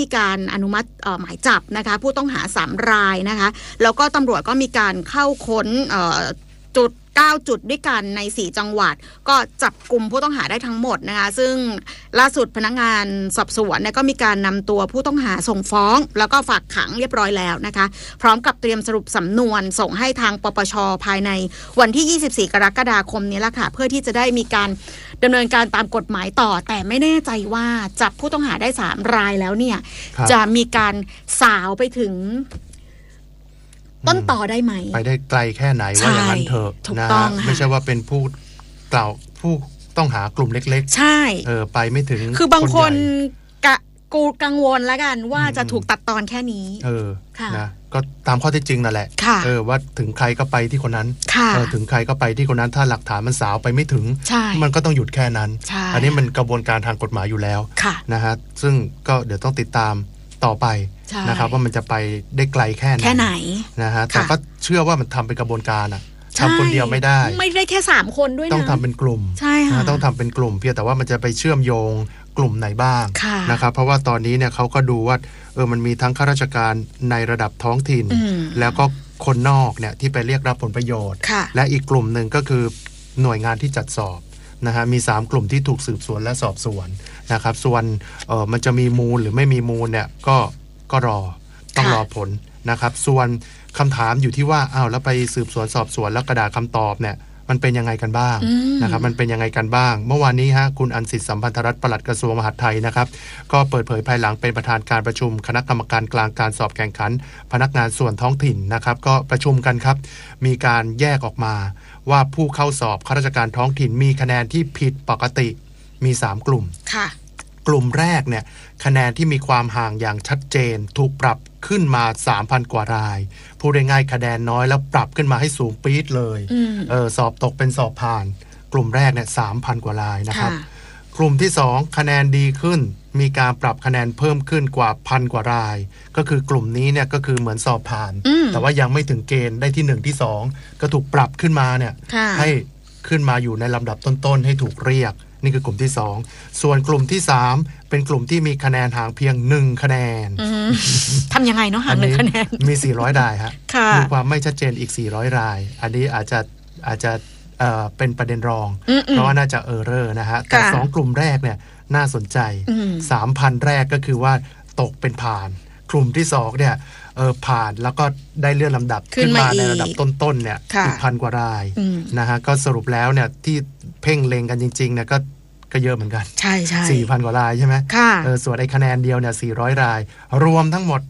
มีการอนุมัติหมายจับนะคะผู้ต้องหา3รายนะคะแล้วก็ตำรวจก็มีการเข้าค้นจุด9จุดด้วยกันใน4จังหวัดก็จับกลุ่มผู้ต้องหาได้ทั้งหมดนะคะซึ่งล่าสุดพนักงานสอบสวนเนี่ยก็มีการนำตัวผู้ต้องหาส่งฟ้องแล้วก็ฝากขังเรียบร้อยแล้วนะคะพร้อมกับเตรียมสรุปสำนวนส่งให้ทางปปช.ภายในวันที่24กรกฎาคมนี้แหละค่ะเพื่อที่จะได้มีการดำเนินการตามกฎหมายต่อแต่ไม่แน่ใจว่าจับผู้ต้องหาได้3รายแล้วเนี่ยจะมีการสาวไปถึงต้นต่อได้ไหมไปได้ไกลแค่ไหนว่าอย่างนั้นเถอะนะฮะไม่ใช่ว่าเป็นผู้ต้องหากลุ่มเล็กๆใช่ไปไม่ถึงคือบางคนกูกังวลแล้วกันว่าจะถูกตัดตอนแค่นี้นะก็ตามข้อเท็จจริงนั่นแหละว่าถึงใครก็ไปที่คนนั้นถึงใครก็ไปที่คนนั้นถ้าหลักฐานมันสาวไปไม่ถึงมันก็ต้องหยุดแค่นั้นอันนี้มันกระบวนการทางกฎหมายอยู่แล้วนะฮะซึ่งก็เดี๋ยวต้องติดตามต่อไปนะครับว่ามันจะไปได้ไกลแค่ไหนนะฮะแต่ก็เชื่อว่ามันทำเป็นกระบวนการอะทำคนเดียวไม่ได้แค่3คนด้วยนะต้องทำเป็นกลุ่มต้องทำเป็นกลุ่มเพียงแต่ว่ามันจะไปเชื่อมโยงกลุ่มไหนบ้างนะครับเพราะว่าตอนนี้เนี่ยเขาก็ดูว่ามันมีทั้งข้าราชการในระดับท้องถิ่นแล้วก็คนนอกเนี่ยที่ไปเรียกรับผลประโยชน์และอีกกลุ่มหนึ่งก็คือหน่วยงานที่จัดสอบนะฮะมี3กลุ่มที่ถูกสืบสวนและสอบสวนนะครับส่วนมันจะมีมูลหรือไม่มีมูลเนี่ยก็ต้องรอผลนะครับส่วนคำถามอยู่ที่ว่าแล้วไปสืบสวนสอบสวนแล้วกระดาษคำตอบเนี่ยมันเป็นยังไงกันบ้างนะครับมันเป็นยังไงกันบ้างเมื่อวานนี้คุณอัญสิทธิ์สัมพันธรัตน์ปลัดกระทรวงมหาดไทยนะครับก็เปิดเผยภายหลังเป็นประธานการประชุมคณะกรรมการกลางการสอบแข่งขันพนักงานส่วนท้องถิ่นนะครับก็ประชุมกันครับมีการแยกออกมาว่าผู้เข้าสอบข้าราชการท้องถิ่นมีคะแนนที่ผิดปกติมี3กลุ่มกลุ่มแรกเนี่ยคะแนนที่มีความห่างอย่างชัดเจนถูกปรับขึ้นมา 3,000 กว่ารายพูดง่ายๆคะแนนน้อยแล้วปรับขึ้นมาให้สูงปี๊ดเลยสอบตกเป็นสอบผ่านกลุ่มแรกเนี่ย 3,000 กว่ารายนะครับกลุ่มที่2คะแนนดีขึ้นมีการปรับคะแนนเพิ่มขึ้นกว่า 1,000 กว่ารายก็คือกลุ่มนี้เนี่ยก็คือเหมือนสอบผ่านแต่ว่ายังไม่ถึงเกณฑ์ได้ที่1ที่2ก็ถูกปรับขึ้นมาเนี่ยให้ขึ้นมาอยู่ในลำดับต้นๆให้ถูกเรียกนี่คือกลุ่มที่2ส่วนกลุ่มที่3เป็นกลุ่มที่มีคะแนนห่างเพียง1คะแนนทำยังไงเนาะห่าง1คะแนนมี400รายฮะมีความไม่ชัดเจนอีก400รายอันนี้อาจจะเป็นประเด็นรองเพราะว่าน่าจะเออร์เรอร์นะฮะแต่2กลุ่มแรกเนี่ยน่าสนใจ 3,000 แรกก็คือว่าตกเป็นผ่านกลุ่มที่2เนี่ยผ่านแล้วก็ได้เลื่อนลำดับขึ้นมาในระดับต้นๆเนี่ยอีก1,000 กว่ารายนะฮะก็สรุปแล้วเนี่ยที่เพ่งเล็งกันจริงๆเนี่ยก็เยอะเหมือนกันใช่ๆ 4,000 กว่ารายใช่ไหมส่วนไอ้คะแนนเดียวเนี่ย400รายรวมทั้งหมด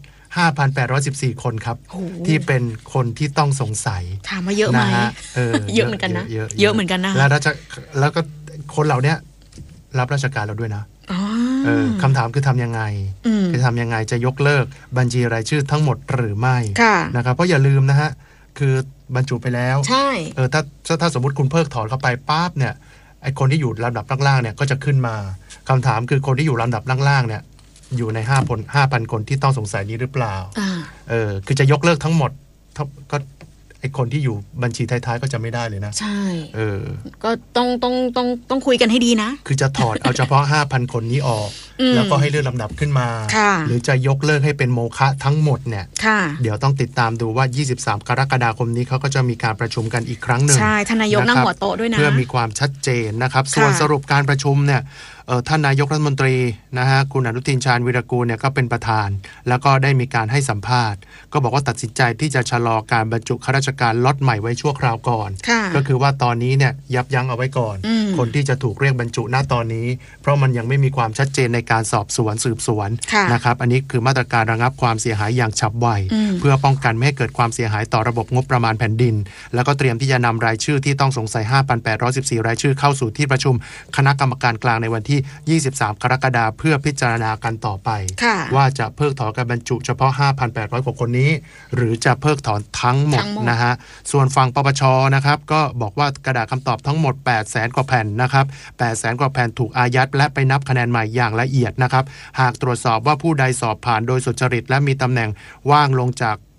5,814 คนครับที่เป็นคนที่ต้องสงสัยถามมาเยอะไหมเยอะเหมือนกันนะเยอะเหมือนกันนะแล้วก็คนเหล่านี้รับราชการเราด้วยนะคำถามคือทำยังไงจะยกเลิกบัญชีรายชื่อทั้งหมดหรือไม่นะครับเพราะอย่าลืมนะฮะคือบรรจุไปแล้วใช่ถ้าสมมติคุณเพิกถอนเข้าไปปั๊บเนี่ยไอคนที่อยู่ลำดับล่างๆเนี่ยก็จะขึ้นมาคำถามคือคนที่อยู่ลำดับล่างๆเนี่ยอยู่ใน5,000 คนที่ต้องสงสัยนี้หรือเปล่าคือจะยกเลิกทั้งหมดก็ไอคนที่อยู่บัญชีท้ายๆก็จะไม่ได้เลยนะใช่ก็ต้องคุยกันให้ดีนะคือจะถอดเอาเฉพาะ 5,000 คนนี้ออกแล้วก็ให้เลื่อนลำดับขึ้นมาหรือจะยกเลิกให้เป็นโมฆะทั้งหมดเนี่ยเดี๋ยวต้องติดตามดูว่า23กรกฎาคมนี้เขาก็จะมีการประชุมกันอีกครั้งหนึ่งใช่ท่านนายกนั่งหัวโต๊ะด้วยนะเพื่อมีความชัดเจนนะครับส่วนสรุปการประชุมเนี่ยท่านนายกรัฐมนตรีนะฮะคุณอนุทินชาญวีรกูลเนี่ยก็เป็นประธานแล้วก็ได้มีการให้สัมภาษณ์ก็บอกว่าตัดสินใจที่จะชะลอการบรรจุข้าราชการล็อตใหม่ไว้ชั่วคราวก่อนก็คือว่าตอนนี้เนี่ยยับยั้งเอาไว้ก่อนคนที่จะถูกเรียกบรรจุณตอนนี้เพราะมันยังไม่มีความชัดเจนในการสอบสวนสืบสวนนะครับอันนี้คือมาตรการระงับความเสียหายอย่างฉับไวเพื่อป้องกันไม่ให้เกิดความเสียหายต่อระบบงบประมาณแผ่นดินแล้วก็เตรียมที่จะนำรายชื่อที่ต้องสงสัย 5,814 รายชื่อเข้าสู่ที่ประชุมคณะกรรมการกลางในวันที่23กรกฎาคมเพื่อพิจารณากันต่อไปว่าจะเพิกถอนการบรรจุเฉพาะ 5,800 กว่าคนนี้หรือจะเพิกถอนทั้งหมดนะฮะส่วนฝั่งปปชนะครับก็บอกว่ากระดาษคำตอบทั้งหมด 800,000 กว่าแผ่นนะครับ 800,000 กว่าแผ่นถูกอายัดและไปนับคะแนนใหม่อย่างละเอียดนะครับหากตรวจสอบว่าผู้ใดสอบผ่านโดยสุจริตและมีตำแหน่งว่างลงจาก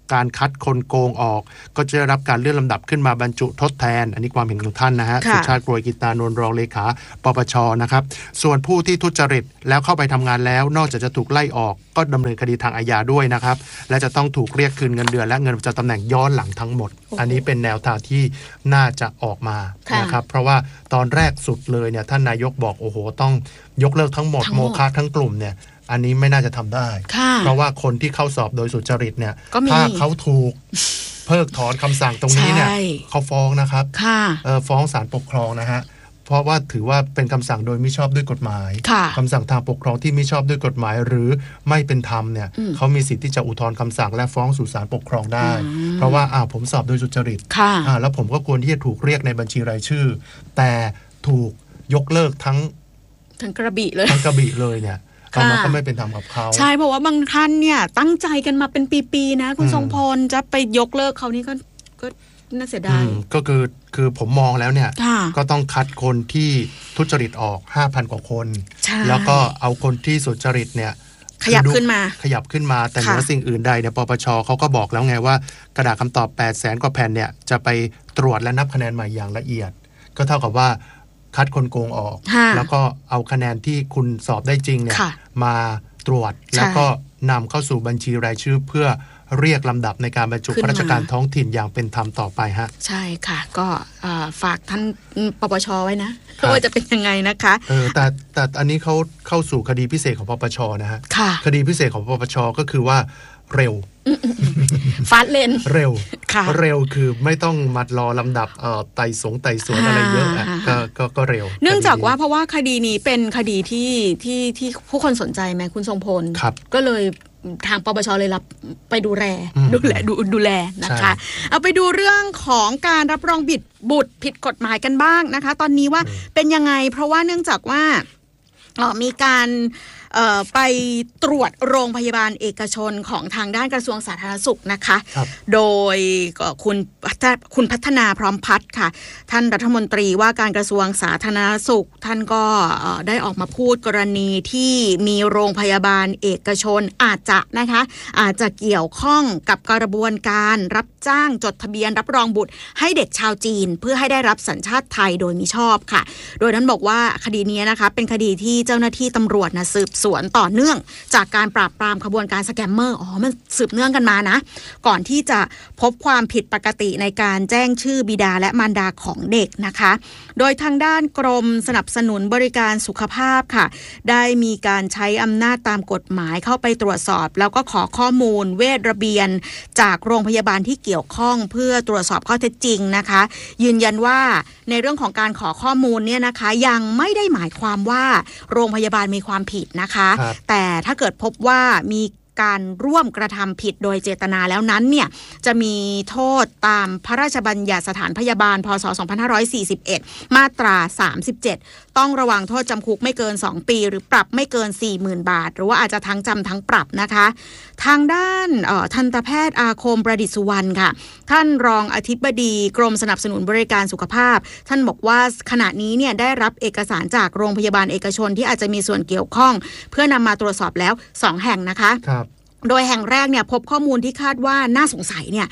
การคัดคนโกงออกก็จะได้รับการเลื่อนลำดับขึ้นมาบรรจุทดแทนอันนี้ความเห็นของท่านนะฮะสุชาติกรวยกิตานนท์รองเลขาปปชนะครับส่วนผู้ที่ทุจริตแล้วเข้าไปทำงานแล้วนอกจากจะถูกไล่ออกก็ดำเนินคดีทางอาญาด้วยนะครับและจะต้องถูกเรียกคืนเงินเดือนและเงินประจำตำแหน่งย้อนหลังทั้งหมดอันนี้เป็นแนวทางที่น่าจะออกมานะครับเพราะว่าตอนแรกสุดเลยเนี่ยท่านนายกบอกโอ้โหต้องยกเลิกทั้งหมดโมฆะทั้งกลุ่มเนี่ยอันนี้ไม่น่าจะทำได้เพราะว่าคนที่เข้าสอบโดยสุจริตเนี่ยถ้าเขาถูกเพิกถอนคำสั่งตรงนี้เนี่ยเขาฟ้องนะครับฟ้องศาลปกครองนะฮะเพราะว่าถือว่าเป็นคำสั่งโดยมิชอบด้วยกฎหมายคำสั่งทางปกครองที่มิชอบด้วยกฎหมายหรือไม่เป็นธรรมเนี่ยเขามีสิทธิ์ที่จะอุทธรณ์คำสั่งและฟ้องสู่ศาลปกครองได้เพราะว่าผมสอบโดยสุจริตแล้วผมก็ควรที่จะถูกเรียกในบัญชีรายชื่อแต่ถูกยกเลิกทั้งกระบี่เลยเนี่ยมันก็ไม่เป็นธรรมกับเขาใช่เพราะว่าบางท่านเนี่ยตั้งใจกันมาเป็นปีๆนะคุณทรงพลจะไปยกเลิกเขานี่ก็น่าเสียดายก็คือผมมองแล้วเนี่ยก็ต้องคัดคนที่ทุจริตออก 5,000 กว่าคนแล้วก็เอาคนที่สุจริตเนี่ยขยับขึ้นมาแต่เหนือสิ่งอื่นใดเนี่ยปปชเขาก็บอกแล้วไงว่ากระดาษคำตอบ 800,000 กว่าแผ่นเนี่ยจะไปตรวจและนับคะแนนใหม่อย่างละเอียดก็เท่ากับว่าคัดคนโกงออกแล้วก็เอาคะแนนที่คุณสอบได้จริงเนี่ยมาตรวจแล้วก็นำเข้าสู่บัญชีรายชื่อเพื่อเรียกลำดับในการบรรจุข้าราชการท้องถิ่นอย่างเป็นธรรมต่อไปฮะใช่ค่ะก็ฝากท่านปปชไว้นะว่าจะเป็นยังไงนะคะแต่อันนี้เขาเข้าสู่คดีพิเศษของปปชนะฮะคดีพิเศษของปปชก็คือว่าเร็วฟาสเลนเร็วคือไม่ต้องมารอลำดับไต่สวนอะไรเยอะก็เร็วเนื่องจากว่าเพราะว่าคดีนี้เป็นคดีที่ผู้คนสนใจไหมคุณทรงพลก็เลยทางปปชเลยรับไปดูแลนะคะเอาไปดูเรื่องของการรับรองบุตรผิดกฎหมายกันบ้างนะคะตอนนี้ว่าเป็นยังไงเพราะว่าเนื่องจากว่ามีการไปตรวจโรงพยาบาลเอกชนของทางด้านกระทรวงสาธารณสุขนะคะโดยคุณพัฒนาพร้อมพัฒน์ค่ะท่านรัฐมนตรีว่าการกระทรวงสาธารณสุขท่านก็ได้ออกมาพูดกรณีที่มีโรงพยาบาลเอกชนอาจจะเกี่ยวข้องกับกระบวนการรับจ้างจดทะเบียนรับรองบุตรให้เด็กชาวจีนเพื่อให้ได้รับสัญชาติไทยโดยมิชอบค่ะโดยท่านบอกว่าคดีนี้นะคะเป็นคดีที่เจ้าหน้าที่ตำรวจสืบสวนต่อเนื่องจากการปราบปรามขบวนการสแกมเมอร์มันสืบเนื่องกันมานะก่อนที่จะพบความผิดปกติในการแจ้งชื่อบิดาและมารดาของเด็กนะคะโดยทางด้านกรมสนับสนุนบริการสุขภาพค่ะได้มีการใช้อำนาจตามกฎหมายเข้าไปตรวจสอบแล้วก็ขอข้อมูลเวชระเบียนจากโรงพยาบาลที่เกี่ยวข้องเพื่อตรวจสอบข้อเท็จจริงนะคะยืนยันว่าในเรื่องของการขอข้อมูลเนี่ยนะคะยังไม่ได้หมายความว่าโรงพยาบาลมีความผิดนะคะแต่ถ้าเกิดพบว่ามีการร่วมกระทำผิดโดยเจตนาแล้วนั้นเนี่ยจะมีโทษตามพระราชบัญญัติสถานพยาบาลพ.ศ. 2541มาตรา37ต้องระวังโทษจำคุกไม่เกิน2ปีหรือปรับไม่เกิน 40,000 บาทหรือว่าอาจจะทั้งจำทั้งปรับนะคะทางด้านทันตแพทย์อาคมประดิษฐ์สุวรรณค่ะท่านรองอธิบดีกรมสนับสนุนบริการสุขภาพท่านบอกว่าขณะนี้เนี่ยได้รับเอกสารจากโรงพยาบาลเอกชนที่อาจจะมีส่วนเกี่ยวข้องเพื่อนำมาตรวจสอบแล้ว2แห่งนะคะโดยแห่งแรกเนี่ยพบข้อมูลที่คาดว่าน่าสงสัยเนี่ย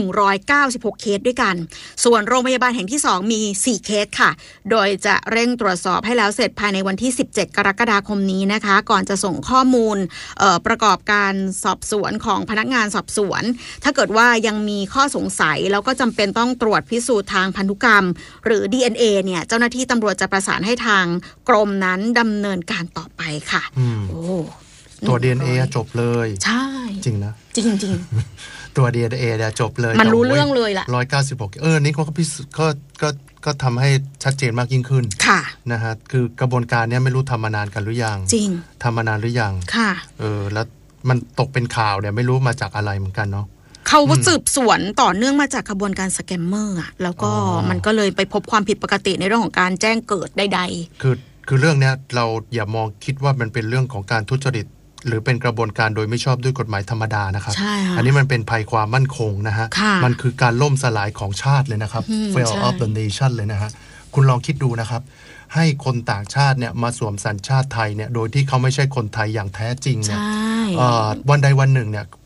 196เคสด้วยกันส่วนโรงพยาบาลแห่งที่2มี4เคสค่ะโดยจะเร่งตรวจสอบให้แล้วเสร็จภายในวันที่17กรกฎาคมนี้นะคะก่อนจะส่งข้อมูลประกอบการสอบสวนของพนักงานสอบสวนถ้าเกิดว่ายังมีข้อสงสัยแล้วก็จำเป็นต้องตรวจพิสูจน์ทางพันธุกรรมหรือ DNA เนี่ยเจ้าหน้าที่ตำรวจจะประสานให้ทางกรมนั้นดำเนินการต่อไปค่ะตัว DNA จบเลยใช่จริงนะจริงตัว DNA เนี่ยจบเลยมันรู้เรื่องเลยล่ะ 196นี่ก็ทำให้ชัดเจนมากยิ่งขึ้นค่ะนะฮะคือกระบวนการนี้ไม่รู้ทำมานานกันหรือยังจริงทำมานานหรือยังค่ะแล้วมันตกเป็นข่าวเนี่ยไม่รู้มาจากอะไรเหมือนกันเนาะเขาสืบสวนต่อเนื่องมาจากขบวนการสแกมเมอร์แล้วก็มันก็เลยไปพบความผิดปกติในเรื่องของการแจ้งเกิดใดๆคือเรื่องนี้เราอย่ามองคิดว่ามันเป็นเรื่องของการทุจริตหรือเป็นกระบวนการโดยไม่ชอบด้วยกฎหมายธรรมดานะครับอันนี้มันเป็นภัยความมั่นคงนะฮะมันคือการล่มสลายของชาติเลยนะครับ fail of the nation เลยนะฮะคุณลองคิดดูนะครับให้คนต่างชาติเนี่ยมาสวมสัญชาติไทยเนี่ยโดยที่เขาไม่ใช่คนไทยอย่างแท้จริงเนี่ยวันใดวันหนึ่งเนี่ย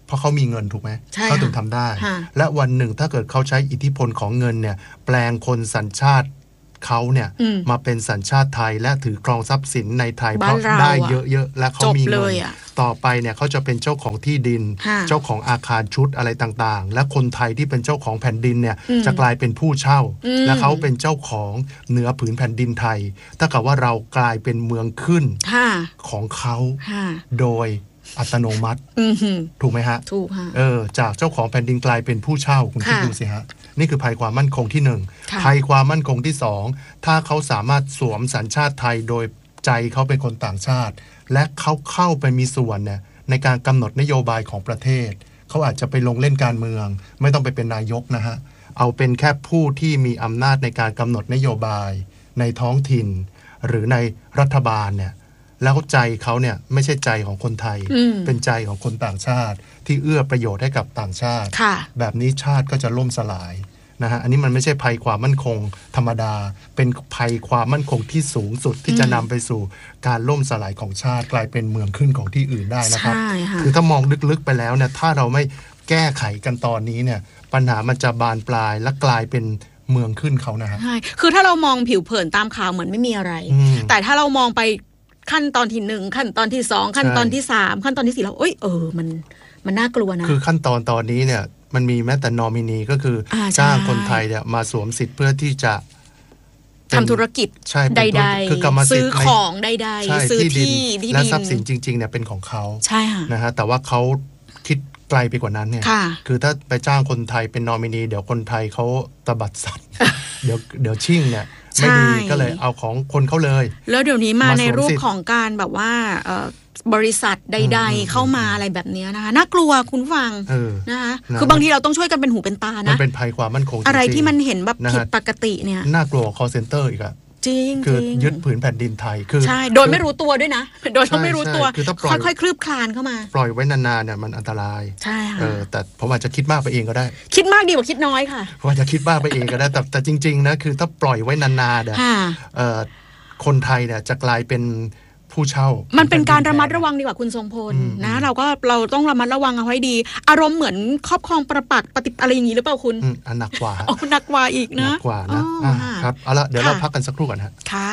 เพราะเขามีเงินถูกไหมเขาถึงทำได้และวันหนึ่งถ้าเกิดเขาใช้อิทธิพลของเงินเนี่ยแปลงคนสัญชาติเขาเนี่ยมาเป็นสัญชาติไทยและถือครองทรัพย์สินในไทยเพราะได้เยอะๆและเขามีเงินต่อไปเนี่ยเขาจะเป็นเจ้าของที่ดินเจ้าของอาคารชุดอะไรต่างๆและคนไทยที่เป็นเจ้าของแผ่นดินเนี่ยจะกลายเป็นผู้เช่าและเขาเป็นเจ้าของเหนือผืนแผ่นดินไทยถ้าเกิดว่าเรากลายเป็นเมืองขึ้นของเขาโดยอัตโนมัติถูกไหมฮะถูกค่ะจากเจ้าของแผ่นดินกลายเป็นผู้เช่าคุณคิดดูสิฮะนี่คือภัยความมั่นคงที่1ภัยความมั่นคงที่2ถ้าเขาสามารถสวมสัญชาติไทยโดยใจเขาเป็นคนต่างชาติและเขาเข้าไปมีส่วนเนี่ยในการกำหนดนโยบายของประเทศเขาอาจจะไปลงเล่นการเมืองไม่ต้องไปเป็นนายกนะฮะเอาเป็นแค่ผู้ที่มีอำนาจในการกำหนดนโยบายในท้องถิ่นหรือในรัฐบาลเนี่ยแล้วใจเขาเนี่ยไม่ใช่ใจของคนไทยเป็นใจของคนต่างชาติที่เอื้อประโยชน์ให้กับต่างชาติแบบนี้ชาติก็จะล่มสลายนะฮะอันนี้มันไม่ใช่ภัยความมั่นคงธรรมดาเป็นภัยความมั่นคงที่สูงสุดที่จะนำไปสู่การล่มสลายของชาติกลายเป็นเมืองขึ้นของที่อื่นได้นะครับคือถ้ามองลึกๆไปแล้วเนี่ยถ้าเราไม่แก้ไขกันตอนนี้เนี่ยปัญหามันจะบานปลายและกลายเป็นเมืองขึ้นเขานะฮะใช่คือถ้าเรามองผิวเผินตามข่าวเหมือนไม่มีอะไรแต่ถ้าเรามองไปขั้นตอนที่1ขั้นตอนที่2ขั้นตอนที่3ขั้นตอนที่4แล้วมันน่ากลัวนะคือขั้นตอนนี้เนี่ยมันมีแม้แต่นอมินีก็คือจ้างคนไทยเนี่ยมาสวมสิทธิ์เพื่อที่จะทำธุรกิจใดๆซื้อของใดๆซื้อที่และทรัพย์สินจริงๆเนี่ยเป็นของเขาใช่ค่ะนะฮะแต่ว่าเขาคิดไกลไปกว่านั้นเนี่ยคือถ้าไปจ้างคนไทยเป็นนอมินีเดี๋ยวคนไทยเขาตบัดสัตว์เดี๋ยวชิ่งเนี่ยไม่ดีก็เลยเอาของคนเขาเลยแล้วเดี๋ยวนี้มาในรูปของการแบบว่าบริษัทใดๆเข้ามาอะไรแบบนี้นะคะน่ากลัวคุณฟังนะคะคือบางทีเราต้องช่วยกันเป็นหูเป็นตานะมันเป็นภัยความมั่นคงอะไรที่มันเห็นแบบผิดปกติเนี่ยน่ากลัว call center อีกอะจริงคือยึดผืนแผ่นดินไทยคือใช่โดยไม่รู้ตัวด้วยนะโดยไม่รู้ตัวค่อยๆคลืบคลานเข้ามาปล่อยไว้นานๆเนี่ยมันอันตรายใช่ค่ะแต่ผมอาจจะคิดมากไปเองก็ได้คิดมากดีกว่าคิดน้อยค่ะผมอาจจะคิดมากไปเองก็ได้แต่จริงๆนะคือถ้าปล่อยไว้นานๆเนี่ยคนไทยเนี่ยจะกลายเป็นผู้เช่ามันเป็นการระมัดระวังดีกว่าคุณทรงพลนะเราต้องระมัดระวังเอาไว้ดีอารมณ์เหมือนครอบครองประปักษ์ปฏิอะไรอย่างนี้หรือเปล่าคุณหนักกว่าหนักกว่าอีกนะหนักกว่านะครับเอาละเดี๋ยวเราพักกันสักครู่ก่อนฮะค่ะ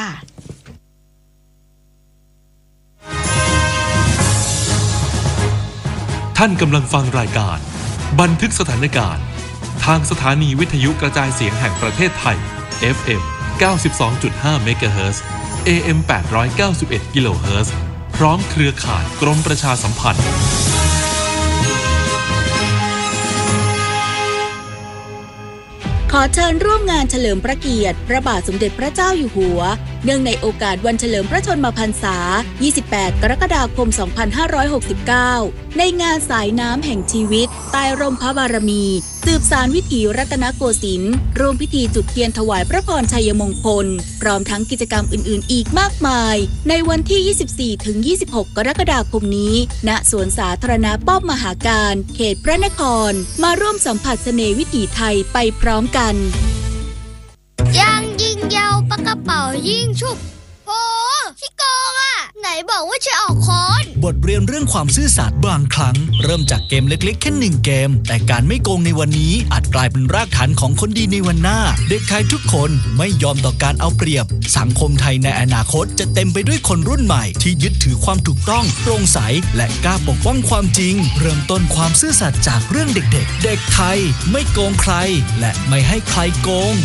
ท่านกำลังฟังรายการบันทึกสถานการณ์ทางสถานีวิทยุกระจายเสียงแห่งประเทศไทย FM 92.5 เมกะเฮิรตซ์ AM 891 กิโลเฮิรตซ์พร้อมเครือข่ายกรมประชาสัมพันธ์ขอเชิญร่วมงานเฉลิมพระเกียรติพระบาทสมเด็จพระเจ้าอยู่หัวเนื่องในโอกาสวันเฉลิมพระชนมพรรษา 28 กรกฎาคม 2569 ในงานสายน้ำแห่งชีวิตใต้ร่มพระบารมีสืบสานวิถีรัตนโกสินทร์ร่วมพิธีจุดเทียนถวายพระพรชัยมงคลพร้อมทั้งกิจกรรมอื่นๆอีกมากมายในวันที่ 24-26 กรกฎาคมนี้ณสวนสาธารณะป้อมมหาการเขตพระนครมาร่วมสัมผัสเสน่ห์วิถีไทยไปพร้อมกันยังยิงยาวปากกระเป๋ายิงชุบโหขี้โกงอ่ะไหนบอกว่าจะออกค้อนบทเรียนเรื่องความซื่อสัตย์บางครั้งเริ่มจากเกมเล็กๆแค่1เกมแต่การไม่โกงในวันนี้อาจกลายเป็นรากฐานของคนดีในวันหน้าเด็กไทยทุกคนไม่ยอมต่อการเอาเปรียบสังคมไทยในอนาคตจะเต็มไปด้วยคนรุ่นใหม่ที่ยึดถือความถูกต้องโปร่งใสและกล้าปกป้องความจริงเริ่มต้นความซื่อสัตย์จากเรื่องเด็กๆเด็กไทยไม่โกงใครและไม่ให้ใครโกง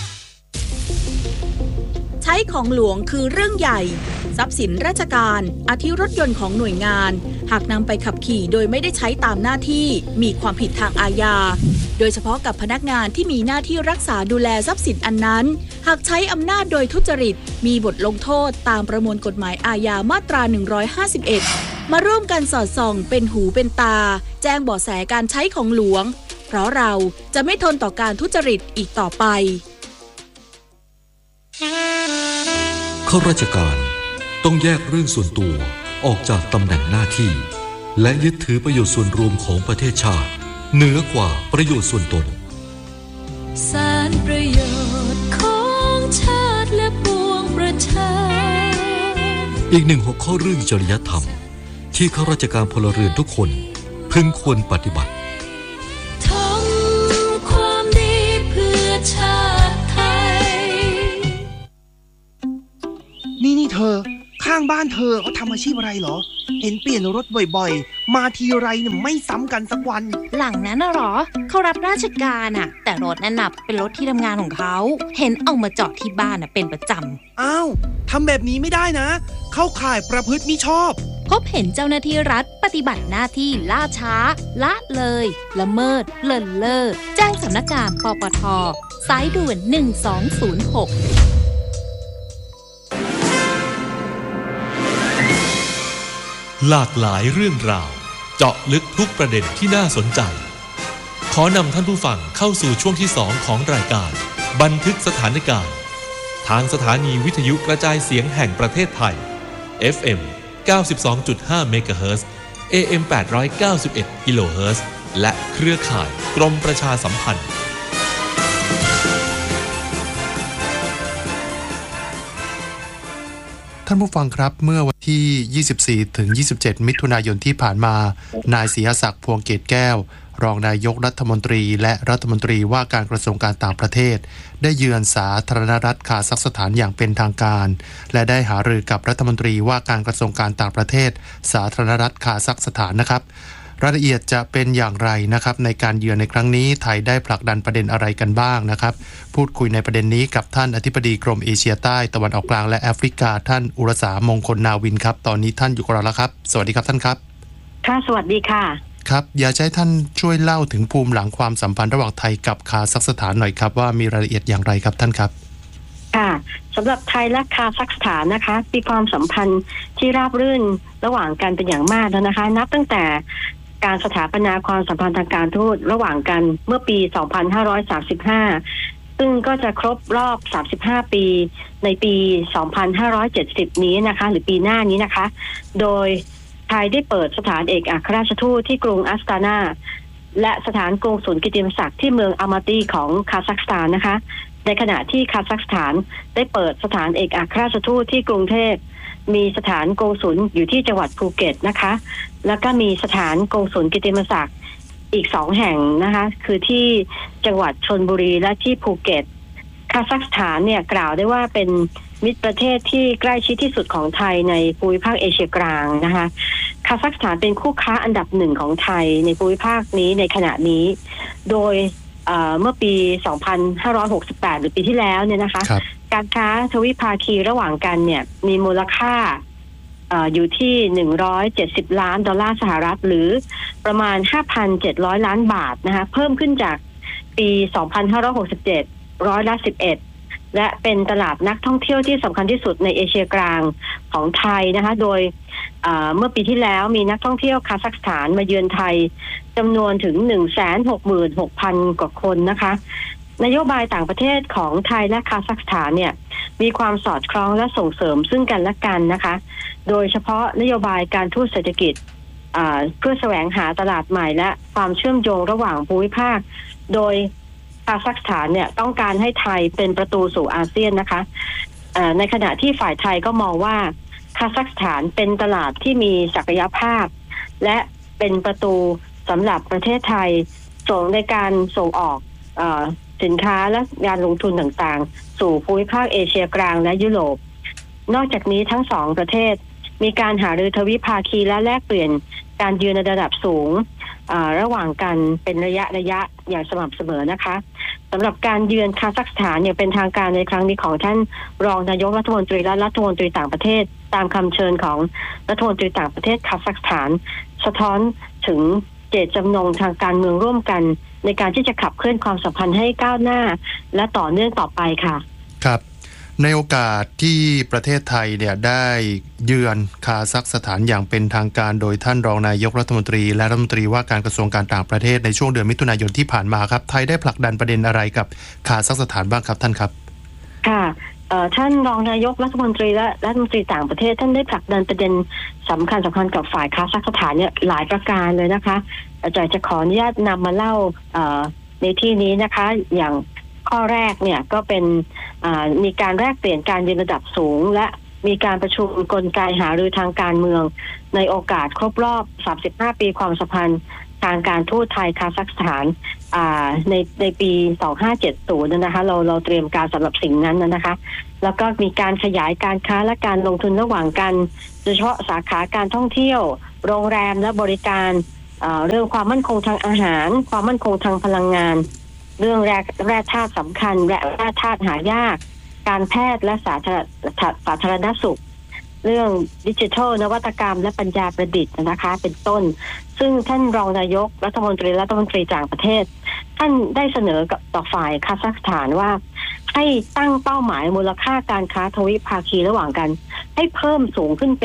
ใช้ของหลวงคือเรื่องใหญ่ทรัพย์สินราชการอาทิรถยนต์ของหน่วยงานหากนำไปขับขี่โดยไม่ได้ใช้ตามหน้าที่มีความผิดทางอาญาโดยเฉพาะกับพนักงานที่มีหน้าที่รักษาดูแลทรัพย์สินอันนั้นหากใช้อำนาจโดยทุจริตมีบทลงโทษตามประมวลกฎหมายอาญามาตรา 151มาร่วมกันสอดส่องเป็นหูเป็นตาแจ้งเบาะแสการใช้ของหลวงเพราะเราจะไม่ทนต่อการทุจริตอีกต่อไปข้าราชการต้องแยกเรื่องส่วนตัวออกจากตำแหน่งหน้าที่และยึดถือประโยชน์ส่วนรวมของประเทศชาติเหนือกว่าประโยชน์ส่วนตนสารประโยชน์ของชาติและปวงประชาอีกหนึ่งหัวข้อเรื่องจริยธรรมที่ข้าราชการพลเรือนทุกคนพึงควรปฏิบัติทำความดีเพื่อชาติไทยนี่เธอข้างบ้านเธอเขาทำอาชีพอะไรเหรอเห็นเปลี่ยนรถบ่อยๆมาทีไรเนี่ยไม่ซ้ำกันสักวันหลังนั้นน่ะหรอเขารับราชการอ่ะแต่รถนั่นน่ะเป็นรถที่ทำงานของเขาเห็นเอามาจอดที่บ้านน่ะเป็นประจำอ้าวทำแบบนี้ไม่ได้นะเข้าข่ายประพฤติมิชอบพบเห็นเจ้าหน้าที่รัฐปฏิบัติหน้าที่ล่าช้าละเลยละเมิดเลินเล่อแจ้งสำนักงานปปท.สายด่วน1206 หลากหลายเรื่องราวเจาะลึกทุกประเด็นที่น่าสนใจขอนำท่านผู้ฟังเข้าสู่ช่วงที่2ของรายการบันทึกสถานการณ์ทางสถานีวิทยุกระจายเสียงแห่งประเทศไทย FM 92.5 เมกะเฮิรตซ์ AM 891 กิโลเฮิรตซ์และเครือข่ายกรมประชาสัมพันธ์ท่านผู้ฟังครับเมื่อวันที่ 24 ถึง 27 มิถุนายนที่ผ่านมานายศรีศักดิ์พวงเกตแก้วรองนายกรัฐมนตรีและรัฐมนตรีว่าการกระทรวงการต่างประเทศได้เยือนสาธารณรัฐคาซัคสถานอย่างเป็นทางการและได้หารือกับรัฐมนตรีว่าการกระทรวงการต่างประเทศสาธารณรัฐคาซัคสถานนะครับรายละเอียดจะเป็นอย่างไรนะครับในการเยือนในครั้งนี้ไทยได้ผลักดันประเด็นอะไรกันบ้างนะครับพูดคุยในประเด็นนี้กับท่านอธิบดีกรมเอเชียใต้ตะวันออกกลางและแอฟริกาท่านอุรสามงคลนาวินครับตอนนี้ท่านอยู่กับเราแล้วครับสวัสดีครับท่านครับค่ะสวัสดีค่ะครับอยากให้ท่านช่วยเล่าถึงภูมิหลังความสัมพันธ์ระหว่างไทยกับคาซัคสถานหน่อยครับว่ามีรายละเอียดอย่างไรครับท่านครับค่ะสำหรับไทยและคาซัคสถานนะคะมีความสัมพันธ์ที่ราบรื่นระหว่างกันเป็นอย่างมากแล้วนะคะนับตั้งแต่การสถาปนาความสัมพันธ์ทางการทูตระหว่างกันเมื่อปี 2535 ซึ่งก็จะครบรอบ 35 ปีในปี 2570 นี้นะคะหรือปีหน้านี้นะคะโดยไทยได้เปิดสถานเอกอัครราชทูตที่กรุงอัสตานาและสถานกงสุลกิตติมศักดิ์ที่เมืองอามาตีของคาซัคสถานนะคะในขณะที่คาซัคสถานได้เปิดสถานเอกอัครราชทูตที่กรุงเทพมีสถานกงสุลอยู่ที่จังหวัดภูเก็ตนะคะแล้วก็มีสถานกงสุลกิตติมศักดิ์อีก2แห่งนะคะคือที่จังหวัดชลบุรีและที่ภูเก็ตคาซัคสถานเนี่ยกล่าวได้ว่าเป็นมิตรประเทศที่ใกล้ชิดที่สุดของไทยในภูมิภาคเอเชียกลางนะคะคาซัคสถานเป็นคู่ค้าอันดับ1ของไทยในภูมิภาคนี้ในขณะนี้โดยเมื่อปี 2568 หรือปีที่แล้วเนี่ยนะคะการค้าทวิภาคีระหว่างกันเนี่ยมีมูลค่าอยู่ที่170ล้านดอลลาร์สหรัฐหรือประมาณ 5,700 ล้านบาทนะคะเพิ่มขึ้นจากปี 2567 ร้อยละ 11และเป็นตลาดนักท่องเที่ยวที่สำคัญที่สุดในเอเชียกลางของไทยนะคะโดยเมื่อปีที่แล้วมีนักท่องเที่ยวคาซัคสถานมาเยือนไทยจำนวนถึง 166,000 กว่าคนนะคะนโยบายต่างประเทศของไทยและคาซัคสถานเนี่ยมีความสอดคล้องและส่งเสริมซึ่งกันและกันนะคะโดยเฉพาะนโยบายการทูตเศรษฐกิจเพื่อแสวงหาตลาดใหม่และความเชื่อมโยงระหว่างภูมิภาคโดยคาซัคสถานเนี่ยต้องการให้ไทยเป็นประตูสู่อาเซียนนะคะในขณะที่ฝ่ายไทยก็มองว่าคาซัคสถานเป็นตลาดที่มีศักยภาพและเป็นประตูสำหรับประเทศไทยในการส่งออกสินค้าและการลงทุนต่างๆสู่ภูมิภาคเอเชียกลางและยุโรปนอกจากนี้ทั้ง2ประเทศมีการหารือทวิภาคีและแลกเปลี่ยนการยืนในระดับสูงระหว่างกันเป็นระยะอย่างสม่ำเสมอนะคะสำหรับการเยือนคาซัคสถานเนี่ยเป็นทางการในครั้งนี้ของท่านรองนายกรัฐมนตรีและรัฐมนตรีต่างประเทศตามคำเชิญของรัฐมนตรีต่างประเทศคาซัคสถานสะท้อนถึงเจตจำนงทางการเมืองร่วมกันในการที่จะขับเคลื่อนความสัมพันธ์ให้ก้าวหน้าและต่อเนื่องต่อไปค่ะครับในโอกาสที่ประเทศไทยเนี่ยได้เยือนคาซัคสถานอย่างเป็นทางการโดยท่านรองนายกรัฐมนตรีและรัฐมนตรีว่าการกระทรวงการต่างประเทศในช่วงเดือนมิถุนายนที่ผ่านมาครับไทยได้ผลักดันประเด็นอะไรกับคาซัคสถานบ้างครับท่านครับค่ะท่านรองนายกรัฐมนตรีและรัฐมนตรีต่างประเทศท่านได้ผลักดันประเด็นสำคัญกับฝ่ายคาซัคสถานเนี่ยหลายประการเลยนะคะจะขออนุญาตนำมาเล่าในที่นี้นะคะอย่างข้อแรกเนี่ยก็เป็นมีการแลกเปลี่ยนการยืนระดับสูงและมีการประชุมกลไกหารือทางการเมืองในโอกาสครบรอบ35ปีความสัมพันธ์ทางการทูตไทยคาซัคสถานในปี2570นะคะเราเตรียมการสำหรับสิ่งนั้นนะคะแล้วก็มีการขยายการค้าและการลงทุนระหว่างกันโดยเฉพาะสาขาการท่องเที่ยวโรงแรมและบริการเรื่องความมั่นคงทางอาหารความมั่นคงทางพลังงานเรื่องแร่ธาตุสำคัญและแร่ธาตุหายากการแพทย์และสาธารณสุขเรื่องดิจิทัลนวัตกรรมและปัญญาประดิษฐ์นะคะเป็นต้นซึ่งท่านรองนายกรัฐมนตรีต่างประเทศท่านได้เสนอกับต่อฝ่ายคาซัคสถานว่าให้ตั้งเป้าหมายมูลค่าการค้าทวิภาคีระหว่างกันให้เพิ่มสูงขึ้นเป็น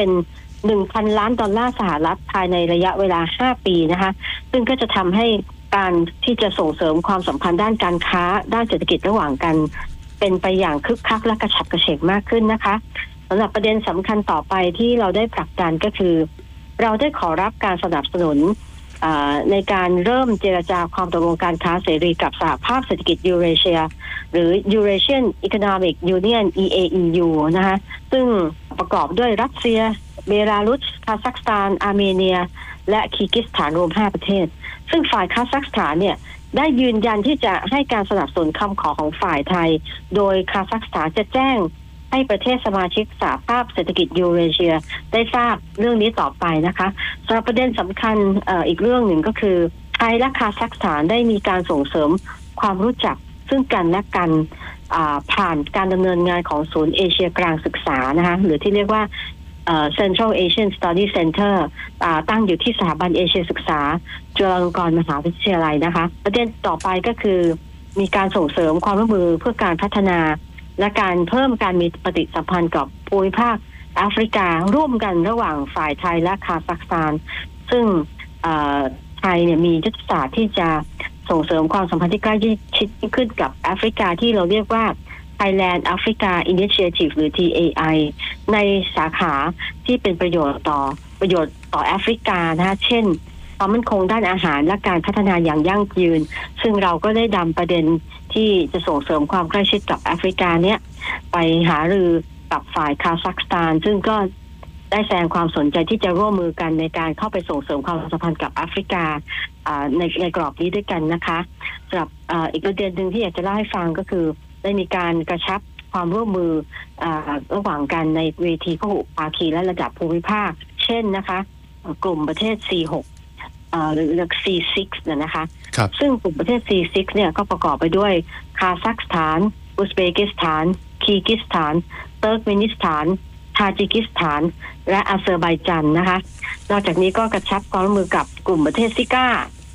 1,000 ล้านดอลลาร์สหรัฐภายในระยะเวลา5ปีนะคะซึ่งก็จะทำให้การที่จะส่งเสริมความสัมพันธ์ด้านการค้าด้านเศรษฐกิจระหว่างกันเป็นไปอย่างคึกคักและกระฉับกระเฉงมากขึ้นนะคะสำหรับประเด็นสำคัญต่อไปที่เราได้ผลักดันก็คือเราได้ขอรับการสนับสนุนในการเริ่มเจรจาความตกลงการค้าเสรีกับสหภาพเศรษฐกิจยูเรเชียหรือ Eurasian Economic Union EAEU นะคะซึ่งประกอบด้วยรัสเซียเบลารุสคาซัคสถานอาร์เมเนียและคีร์กิสถานรวม5ประเทศซึ่งฝ่ายคาซัคสถานเนี่ยได้ยืนยันที่จะให้การสนับสนุนคำขอของฝ่ายไทยโดยคาซัคสถานจะแจ้งให้ประเทศสมาชิกสหภาพเศรษฐกิจยูเรเชียได้ทราบเรื่องนี้ต่อไปนะคะสำหรับประเด็นสำคัญอีกเรื่องหนึ่งก็คือไทยและคาซัคสถานได้มีการส่งเสริมความรู้จักซึ่งกันและกันผ่านการดำเนินงานของศูนย์เอเชียกลางศึกษานะคะหรือที่เรียกว่าCentral Asian Study Center ตั้งอยู่ที่สถาบันเอเชียศึกษาจุฬาลงกรณ์มหาวิทยาลัยนะคะประเด็นต่อไปก็คือมีการส่งเสริมความร่วมมือเพื่อการพัฒนาและการเพิ่มการมีปฏิสัมพันธ์กับภูมิภาคแอฟริการ่วมกันระหว่างฝ่ายไทยและคาซัคสถานซึ่งไทยเนี่ยมียุทธศาสตร์ที่จะส่งเสริมความสัมพันธ์ที่ใกล้ชิดขึ้นกับแอฟริกาที่เราเรียกว่า Thailand Africa Initiative หรือ TAI ในสาขาที่เป็นประโยชน์ต่อแอฟริกานะคะเช่นความมั่นคงด้านอาหารและการพัฒนาอย่างยั่งยืนซึ่งเราก็ได้นำประเด็นที่จะส่งเสริมความใกล้ชิดกับแอฟริกาเนี่ยไปหารือกับฝ่ายคาซัคสถานซึ่งก็ได้แสดงความสนใจที่จะร่วมมือกันในการเข้าไปส่งเสริมความสัมพันธ์กับแอฟริกาในกรอบนี้ด้วยกันนะคะสำหรับอีกประเด็นหนึ่งที่อยากจะเล่าให้ฟังก็คือได้มีการกระชับความร่วมมือระหว่างกันในเวทีพหุภาคีและระดับภูมิภาคเช่นนะคะกลุ่มประเทศ C6 หรือ C6 นะคะซึ่งกลุ่มประเทศ C6 เนี่ยก็ประกอบไปด้วยคาซัคสถานอุซเบกิสถานคีร์กิสถานเติร์กเมนิสถานทาจิกิสถานและอาเซอร์ไบจันนะคะนอกจากนี้ก็กระชับความร่วมมือกับกลุ่มประเทศซิก้า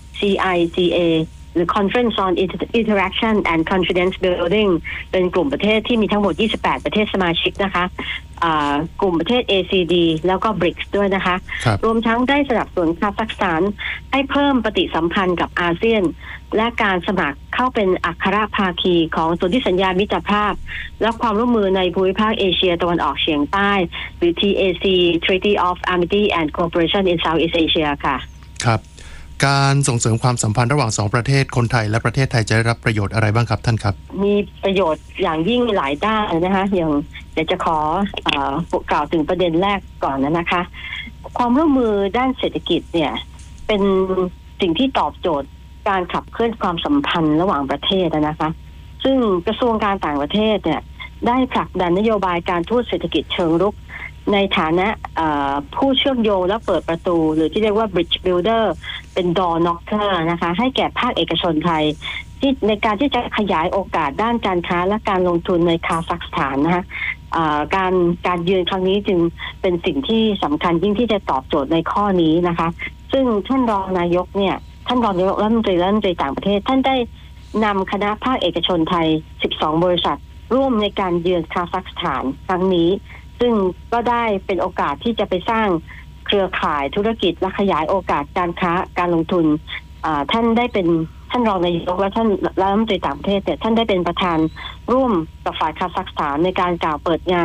CICA หรือ Conference on Interaction and Confidence Building เป็นกลุ่มประเทศที่มีทั้งหมด28ประเทศสมาชิกนะคะกลุ่มประเทศ ACD แล้วก็ BRICS ด้วยนะคะรวมทั้งได้สนับสนุนคาซัคสถานให้เพิ่มปฏิสัมพันธ์กับอาเซียนและการสมัครเข้าเป็นอัครภาคีของสนธิสัญญามิตรภาพและความร่วมมือในภูมิภาคเอเชียตะวันออกเฉียงใต้หรือ TAC Treaty of Amity and Cooperation in Southeast Asia ค่ะครับการส่งเสริมความสัมพันธ์ระหว่าง2ประเทศคนไทยและประเทศไทยจะได้รับประโยชน์อะไรบ้างครับท่านครับมีประโยชน์อย่างยิ่งหลายด้านนะคะอย่างเดี๋ยวจะขอกล่าวถึงประเด็นแรกก่อนนะคะ ความร่วมมือด้านเศรษฐกิจเนี่ยเป็นสิ่งที่ตอบโจทย์การขับเคลื่อนความสัมพันธ์ระหว่างประเทศนะคะซึ่งกระทรวงการต่างประเทศเนี่ยได้ผลักดันนโยบายการทูตเศรษฐกิจเชิงรุกในฐานะผู้เชื่อมโยงและเปิดประตูหรือที่เรียกว่า bridge builder เป็น door knocker นะคะให้แก่ภาคเอกชนไทยที่ในการที่จะขยายโอกาสด้านการค้าและการลงทุนในคาซัคสถานนะคะการยืนครั้งนี้จึงเป็นสิ่งที่สำคัญยิ่งที่จะตอบโจทย์ในข้อนี้นะคะซึ่งท่านรองนายกเนี่ยท่านรองนายกรัฐมนตรีต่างประเทศท่านได้นำคณะภาคเอกชนไทย12บริษัทร่วมในการเยือนคาซัคสถานครั้งนี้ซึ่งก็ได้เป็นโอกาสที่จะไปสร้างเครือข่ายธุรกิจและขยายโอกาสการค้าการลงทุนท่านได้เป็นท่านรองนายกและท่านรัฐมนตรีต่างประเทศแต่ท่านได้เป็นประธานร่วมกับฝ่ายคาซัคสถานในการกล่าวเปิดงาน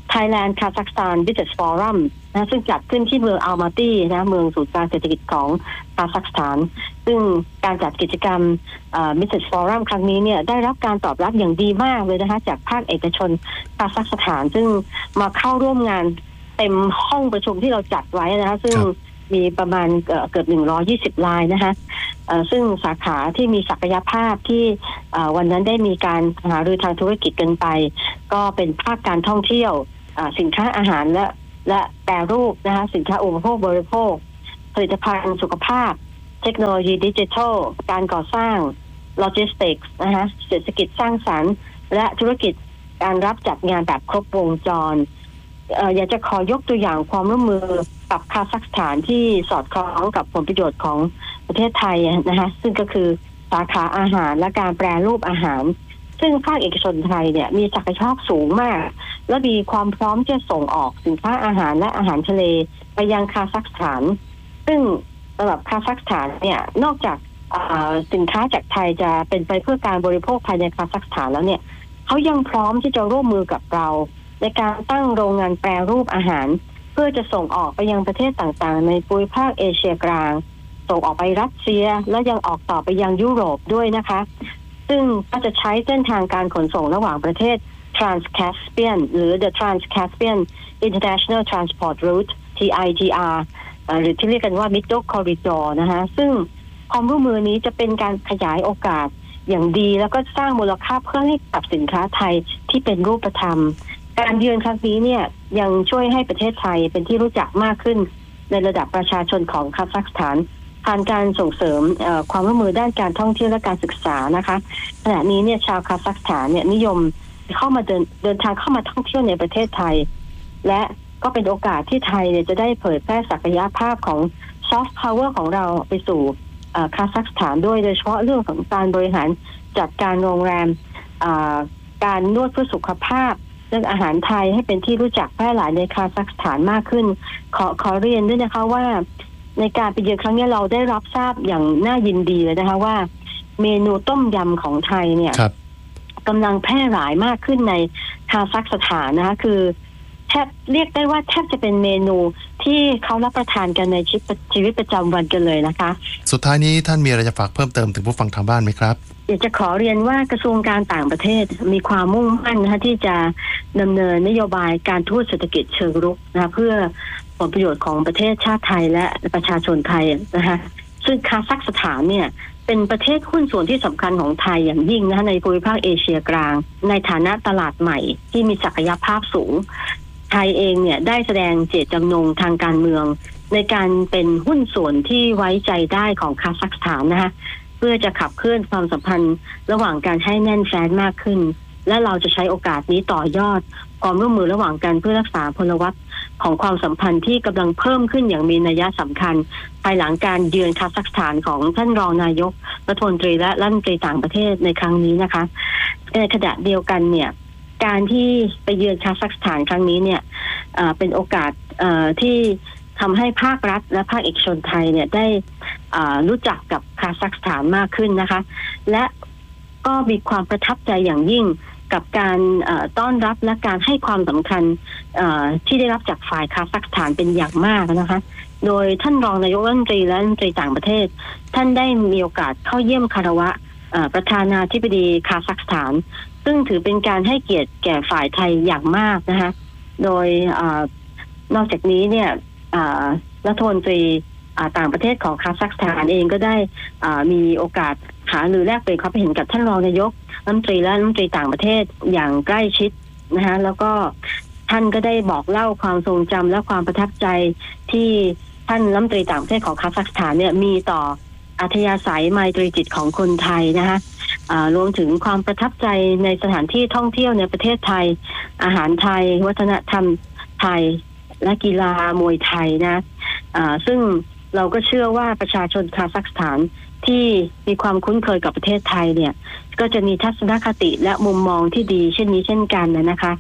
Thailand Kazakhstan Business Forum นะซึ่งจัดขึ้นที่เมืองอัลมาตีนะเมืองศูนย์กลางเศรษฐกิจของคาซัคสถานซึ่งการจัดกิจกรรมBusiness Forum ครั้งนี้เนี่ยได้รับการตอบรับอย่างดีมากเลยนะคะจากภาคเอกชนคาซัคสถานซึ่งมาเข้าร่วมงานเต็มห้องประชุมที่เราจัดไว้นะคะซึ่งมีประมาณเกือบ120รายนะคะซึ่งสาขาที่มีศักยภาพที่วันนั้นได้มีการหารือทางธุรกิจกันไปก็เป็นภาคการท่องเที่ยวสินค้าอาหารและแปรรูปนะคะสินค้าอุปโภคบริโภคผลิตภัณฑ์สุขภาพเทคโนโลยีดิจิทัลการก่อสร้างโลจิสติกส์นะคะเศรษฐกิจสร้างสรรค์และธุรกิจการรับจัดงานแบบครบวงจรอยากจะขอยกตัวอย่างความร่วมมือกับคาซัคสถานที่สอดคล้องกับผลประโยชน์ของประเทศไทยนะคะซึ่งก็คือสาขาอาหารและการแปรรูปอาหารซึ่งภาคเอกชนไทยเนี่ยมีศักยภาพสูงมากและมีความพร้อมจะส่งออกสินค้าอาหารและอาหารทะเลไปยังคาซัคสถานซึ่งสำหรับคาซัคสถานเนี่ยนอกจากสินค้าจากไทยจะเป็นไปเพื่อการบริโภคภายในคาซัคสถานแล้วเนี่ยเขายังพร้อมที่จะร่วมมือกับเราในการตั้งโรงงานแปรรูปอาหารเพื่อจะส่งออกไปยังประเทศต่างๆในภูมิภาคเอเชียกลางส่งออกไปรัสเซียและยังออกต่อไปยังยุโรปด้วยนะคะซึ่งก็จะใช้เส้นทางการขนส่งระหว่างประเทศ Trans-Caspian หรือ The Trans-Caspian International Transport Route TITR หรือที่เรียกกันว่า Middle Corridor นะคะซึ่งความร่วมมือนี้จะเป็นการขยายโอกาสอย่างดีแล้วก็สร้างมูลค่าเพิ่มให้กับสินค้าไทยที่เป็นรูปธรรมการเยือนครั้งนี้เนี่ยยังช่วยให้ประเทศไทยเป็นที่รู้จักมากขึ้นในระดับประชาชนของคาซัคสถานผ่านการส่งเสริมความร่วมมือด้านการท่องเที่ยวและการศึกษานะคะขณะนี้เนี่ยชาวคาซัคสถานเนี่ยนิยมเข้ามาเดินทางเข้ามาท่องเที่ยวในประเทศไทยและก็เป็นโอกาสที่ไทยเนี่ยจะได้เผยแพร่ศักยภาพของซอฟต์พาวเวอร์ของเราไปสู่คาซัคสถานด้วยโดยเฉพาะเรื่องของการบริหารจัดการโรงแรมการนวดเพื่อสุขภาพเรื่องอาหารไทยให้เป็นที่รู้จักแพร่หลายในคาซัคสถานมากขึ้นขอเรียนด้วยนะคะว่าในการไปเยือนครั้งนี้เราได้รับทราบอย่างน่ายินดีเลยนะคะว่าเมนูต้มยำของไทยเนี่ยกำลังแพร่หลายมากขึ้นในคาซัคสถานนะคะคือแทบเรียกได้ว่าแทบจะเป็นเมนูที่เขารับประทานกันในชีวิตประจำวันกันเลยนะคะสุดท้ายนี้ท่านมีอะไรจะฝากเพิ่มเติมถึงผู้ฟังทางบ้านไหมครับอยากจะขอเรียนว่ากระทรวงการต่างประเทศมีความมุ่งมั่นนะคะที่จะดำเนินนโยบายการทูตเศรษฐกิจเชิงรุกนะคะเพื่อผลประโยชน์ของประเทศชาติไทยและประชาชนไทยนะคะซึ่งคาซัคสถานเนี่ยเป็นประเทศหุ้นส่วนที่สำคัญของไทยอย่างยิ่งนะคะในภูมิภาคเอเชียกลางในฐานะตลาดใหม่ที่มีศักยภาพสูงไทยเองเนี่ยได้แสดงเจตจำนงทางการเมืองในการเป็นหุ้นส่วนที่ไว้ใจได้ของคาซัคสถานนะคะเพื่อจะขับเคลื่อนความสัมพันธ์ระหว่างการให้แน่นแฟ้นมากขึ้นและเราจะใช้โอกาสนี้ต่อยอดความร่วมมือระหว่างกันเพื่อรักษาพลวัตของความสัมพันธ์ที่กำลังเพิ่มขึ้นอย่างมีนัยสำคัญภายหลังการเยือนคาซัคสถานของท่านรองนายกรัฐมนตรีและรัฐมนตรีต่างประเทศในครั้งนี้นะคะในขณะเดียวกันเนี่ยการที่ไปเยือนคาซัคสถานครั้งนี้เนี่ยเป็นโอกาสที่ทำให้ภาครัฐและภาคเอกชนไทยเนี่ยได้รู้จักกับคาซัคสถานมากขึ้นนะคะและก็มีความประทับใจอย่างยิ่งกับการต้อนรับและการให้ความสำคัญที่ได้รับจากฝ่ายคาซัคสถานเป็นอย่างมากนะคะโดยท่านรองนายกรัฐมนตรีและรัฐมนตรีต่างประเทศท่านได้มีโอกาสเข้าเยี่ยมคารวะประธานาธิบดีคาซัคสถานซึ่งถือเป็นการให้เกียรติแก่ฝ่ายไทยอย่างมากนะคะโดยนอกจากนี้เนี่ยรัฐมนตรีต่างประเทศของคาซัคสถานเองก็ได้มีโอกาสหารือแลกเปลี่ยนความเห็นกับท่านรองนายกรัฐมนตรีและรัฐมนตรีต่างประเทศอย่างใกล้ชิดนะคะแล้วก็ท่านก็ได้บอกเล่าความทรงจำและความประทับใจที่ท่านรัฐมนตรีต่างประเทศของคาซัคสถานเนี่ยมีต่ออัธยาศัยไมตรีจิตของคนไทยนะคะรวมถึงความประทับใจในสถานที่ท่องเที่ยวในประเทศไทยอาหารไทยวัฒนธรรมไทยและกีฬามวยไทยนะซึ่งเราก็เชื่อว่าประชาชนคาซัคสถานที่มีความคุ้นเคยกับประเทศไทยเนี่ยก็จะมีทัศนคติและมุมมองที่ดีเช่นนี้เช่นกันนะคะ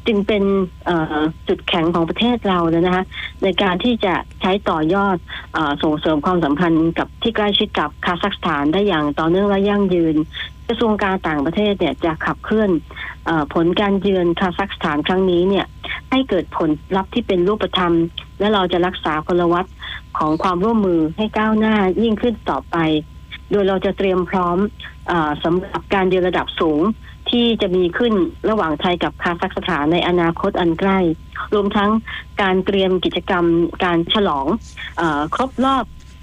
จึงเป็นจุดแข็งของประเทศเราเลยนะคะในการที่จะใช้ต่อยอดส่งเสริมความสัมพันธ์กับที่ใกล้ชิดกับคาซัคสถานได้อย่างต่อเนื่องและยั่งยืนกระทรวงการต่างประเทศเนี่ยจะขับเคลื่อนผลการเยือนคาซัคสถานครั้งนี้เนี่ยให้เกิดผลลัพธ์ที่เป็นรูปธรรมและเราจะรักษาพลวัตของความร่วมมือให้ก้าวหน้ายิ่งขึ้นต่อไปโดยเราจะเตรียมพร้อมสำหรับการเยือนระดับสูงที่จะมีขึ้นระหว่างไทยกับคาซัคสถานในอนาคตอันใกล้รวมทั้งการเตรียมกิจกรรมการฉลองครบรอบ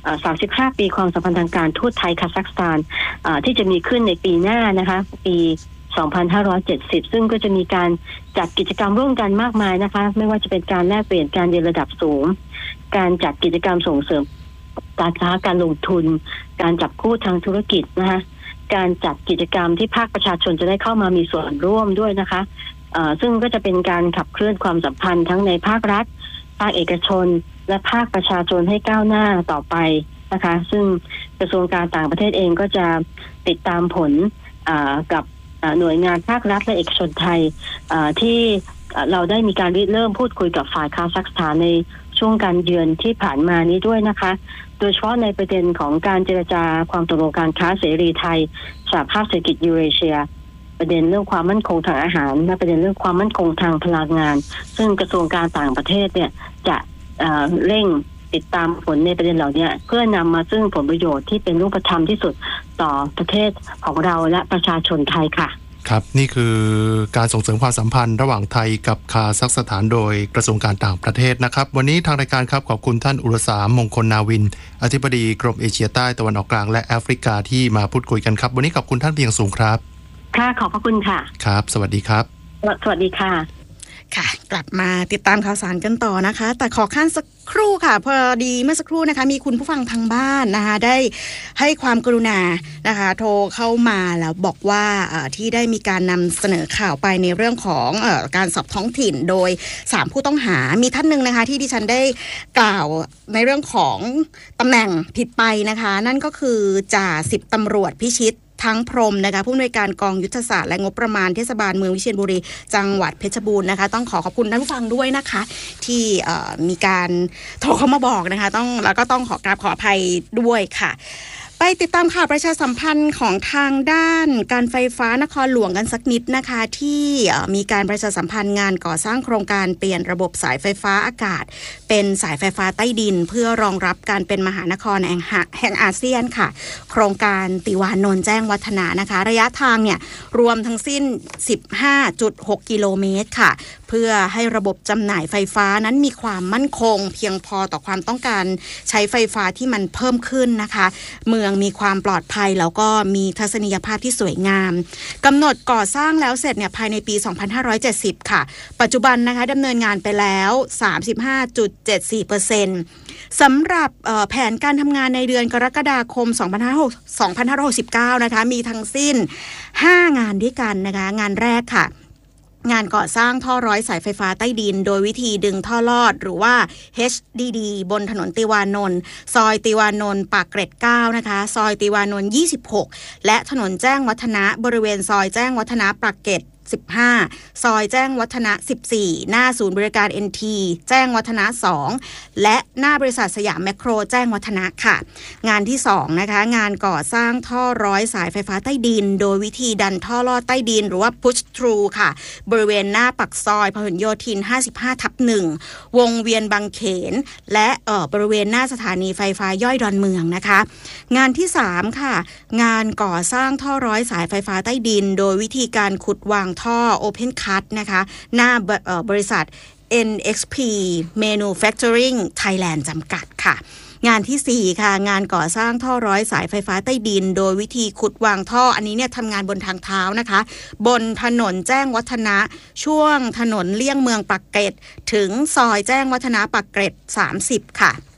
35 ปีความสัมพันธ์ทางการทูตไทยคาซัคสถานที่จะมีขึ้นในปีหน้านะคะปี2570ซึ่งก็จะมีการจัดกิจกรรมร่วมกันมากมายนะคะไม่ว่าจะเป็นการแลกเปลี่ยนการเรียนระดับสูงการจัดกิจกรรมส่งเสริมการค้าการลงทุนการจับคู่ทางธุรกิจนะคะการจัดกิจกรรมที่ภาคประชาชนจะได้เข้ามามีส่วนร่วมด้วยนะคะซึ่งก็จะเป็นการขับเคลื่อนความสัมพันธ์ทั้งในภาครัฐภาคเอกชนและภาคประชาชนให้ก้าวหน้าต่อไปนะคะซึ่งกระทรวงการต่างประเทศเองก็จะติดตามผลกับหน่วยงานภาครัฐและเอกชนไทยที่เราได้มีการเริ่มพูดคุยกับฝ่ายคาซัคสถานในช่วงการเยือนที่ผ่านมานี้ด้วยนะคะโดยเฉพาะในประเด็นของการเจรจาความตกลงการค้าเสรีไทยสหภาพเศรษฐกิจยูเรเชียประเด็นเรื่องความมั่นคงทางอาหารและประเด็นเรื่องความมั่นคงทางพลังงานซึ่งกระทรวงการต่างประเทศเนี่ยจะเร่งติดตามผลในประเด็นเหล่านี้เพื่อนำมาซึ่งผลประโยชน์ที่เป็นรูปธรรมที่สุดต่อประเทศของเราและประชาชนไทยค่ะครับนี่คือการส่งเสริมความสัมพันธ์ระหว่างไทยกับคาซัคสถานโดยกระทรวงการต่างประเทศนะครับวันนี้ทางรายการครับขอบคุณท่านอุรสามงคลนาวินอธิบดีกรมเอเชียใต้ตะวันออกกลางและแอฟริกาที่มาพูดคุยกันครับวันนี้ขอบคุณท่านเป็นอย่างสูงครับค่ะขอบพระคุณค่ะครับสวัสดีครับสวัสดีค่ะค่ะกลับมาติดตามข่าวสารกันต่อนะคะแต่ขอขั้นสักครู่ค่ะพอดีเมื่อสักครู่นะคะมีคุณผู้ฟังทางบ้านนะคะได้ให้ความกรุณานะคะโทรเข้ามาแล้วบอกว่าที่ได้มีการนำเสนอข่าวไปในเรื่องของการสอบท้องถิ่นโดย3ผู้ต้องหามีท่านหนึ่งนะคะที่ดิฉันได้กล่าวในเรื่องของตำแหน่งผิดไปนะคะนั่นก็คือจ่า10ตำรวจพิชิตทั้งพรมนะคะผู้อำนวยการกองยุทธศาสตร์และงบประมาณเทศบาลเมืองวิเชียรบุรีจังหวัดเพชรบูรณ์นะคะต้องขอบคุณท่านผู้ฟังด้วยนะคะที่มีการโทรเข้ามาบอกนะคะแล้วก็ต้องขออภัยด้วยค่ะไปติดตามข่าวประชาสัมพันธ์ของทางด้านการไฟฟ้านครหลวงกันสักนิดนะคะที่มีการประชาสัมพันธ์งานก่อสร้างโครงการเปลี่ยนระบบสายไฟฟ้าอากาศเป็นสายไฟฟ้าใต้ดินเพื่อรองรับการเป็นมหานครแห่งอาเซียนค่ะโครงการติวานนท์แจ้งวัฒนะนะคะระยะทางเนี่ยรวมทั้งสิ้น 15.6 กิโลเมตรค่ะเพื่อให้ระบบจำหน่ายไฟฟ้านั้นมีความมั่นคงเพียงพอต่อความต้องการใช้ไฟฟ้าที่มันเพิ่มขึ้นนะคะเมืองมีความปลอดภัยแล้วก็มีทัศนียภาพที่สวยงามกำหนดก่อสร้างแล้วเสร็จเนี่ยภายในปี 2570 ค่ะปัจจุบันนะคะดำเนินงานไปแล้ว 35.74% สำหรับแผนการทำงานในเดือนกรกฎาคม 2569 นะคะมีทั้งสิ้น 5 งานด้วยกันนะคะงานแรกค่ะงานก่อสร้างท่อร้อยสายไฟฟ้าใต้ดินโดยวิธีดึงท่อลอดหรือว่า HDD บนถนนติวานนท์ซอยติวานนท์ปากเกร็ด9นะคะซอยติวานนท์26และถนนแจ้งวัฒนะบริเวณซอยแจ้งวัฒนะปากเกร็ด15ซอยแจ้งวัฒนะ14หน้าศูนย์บริการ NT แจ้งวัฒนะ2และหน้าบริษัทสยามแมคโครแจ้งวัฒนะค่ะงานที่2นะคะงานก่อสร้างท่อร้อยสายไฟฟ้าใต้ดินโดยวิธีดันท่อลอดใต้ดินหรือว่า push through ค่ะบริเวณหน้าปากซอยพหลโยธิน 55/1 วงเวียนบางเขนและบริเวณหน้าสถานีไฟฟ้าย่อยดอนเมืองนะคะงานที่3ค่ะงานก่อสร้างท่อร้อยสายไฟฟ้าใต้ดินโดยวิธีการขุดวางท่อ Open Cut นะคะหน้าบริษัท NXP Manufacturing Thailand จำกัดค่ะงานที่4ค่ะงานก่อสร้างท่อร้อยสายไฟฟ้าใต้ดินโดยวิธีขุดวางท่ออันนี้เนี่ยทำงานบนทางเท้านะคะบนถนนแจ้งวัฒนะช่วงถนนเลี่ยงเมืองปากเกร็ดถึงซอยแจ้งวัฒนะปากเกร็ด30ค่ะ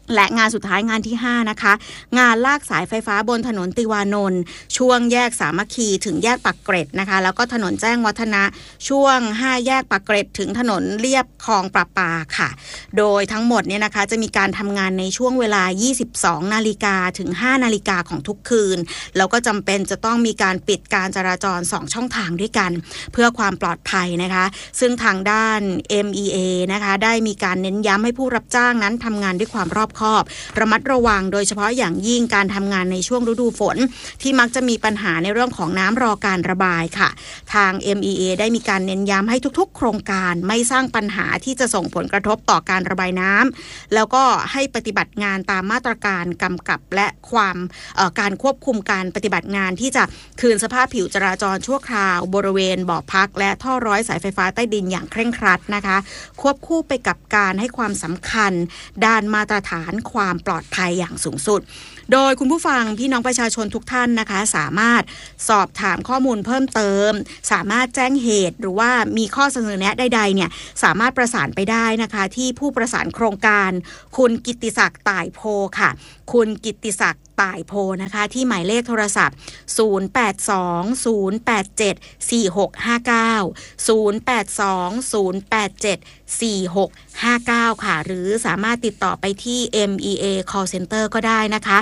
และงานสุดท้ายงานที่5นะคะงานลากสายไฟฟ้าบนถนนติวานนท์ช่วงแยกสามัคคีถึงแยกปากเกร็ดนะคะแล้วก็ถนนแจ้งวัฒนะช่วง5แยกปากเกร็ดถึงถนนเลียบคลองประปาค่ะโดยทั้งหมดเนี่ยนะคะจะมีการทำงานในช่วงเวลา 22 นาฬิกาถึง 5 นาฬิกาของทุกคืนแล้วก็จำเป็นจะต้องมีการปิดการจราจร2ช่องทางด้วยกันเพื่อความปลอดภัยนะคะซึ่งทางด้าน MEA นะคะได้มีการเน้นย้ำให้ผู้รับจ้างนั้นทำงานด้วยความรอบคอบระมัดระวังโดยเฉพาะอย่างยิ่งการทำงานในช่วงฤดูฝนที่มักจะมีปัญหาในเรื่องของน้ำรอการระบายค่ะทาง MEA ได้มีการเน้นย้ำให้ทุกๆโครงการไม่สร้างปัญหาที่จะส่งผลกระทบต่อการระบายน้ำแล้วก็ให้ปฏิบัติงานตามมาตรการกำกับและการควบคุมการปฏิบัติงานที่จะคืนสภาพผิวจราจรชั่วคราวบริเวณบ่อพักและท่อร้อยสายไฟฟ้าใต้ดินอย่างเคร่งครัดนะคะควบคู่ไปกับการให้ความสำคัญด้านมาตรฐานความปลอดภัยอย่างสูงสุดโดยคุณผู้ฟังพี่น้องประชาชนทุกท่านนะคะสามารถสอบถามข้อมูลเพิ่มเติมสามารถแจ้งเหตุหรือว่ามีข้อเสนอแนะใดๆเนี่ยสามารถประสานไปได้นะคะที่ผู้ประสานโครงการคุณกิตติศักดิ์ต่ายโพค่ะคุณกิตติศักดิ์ต่ายโพนะคะที่หมายเลขโทรศัพท์0820874659 ค่ะหรือสามารถติดต่อไปที่ MEA Call Center ก็ได้นะคะ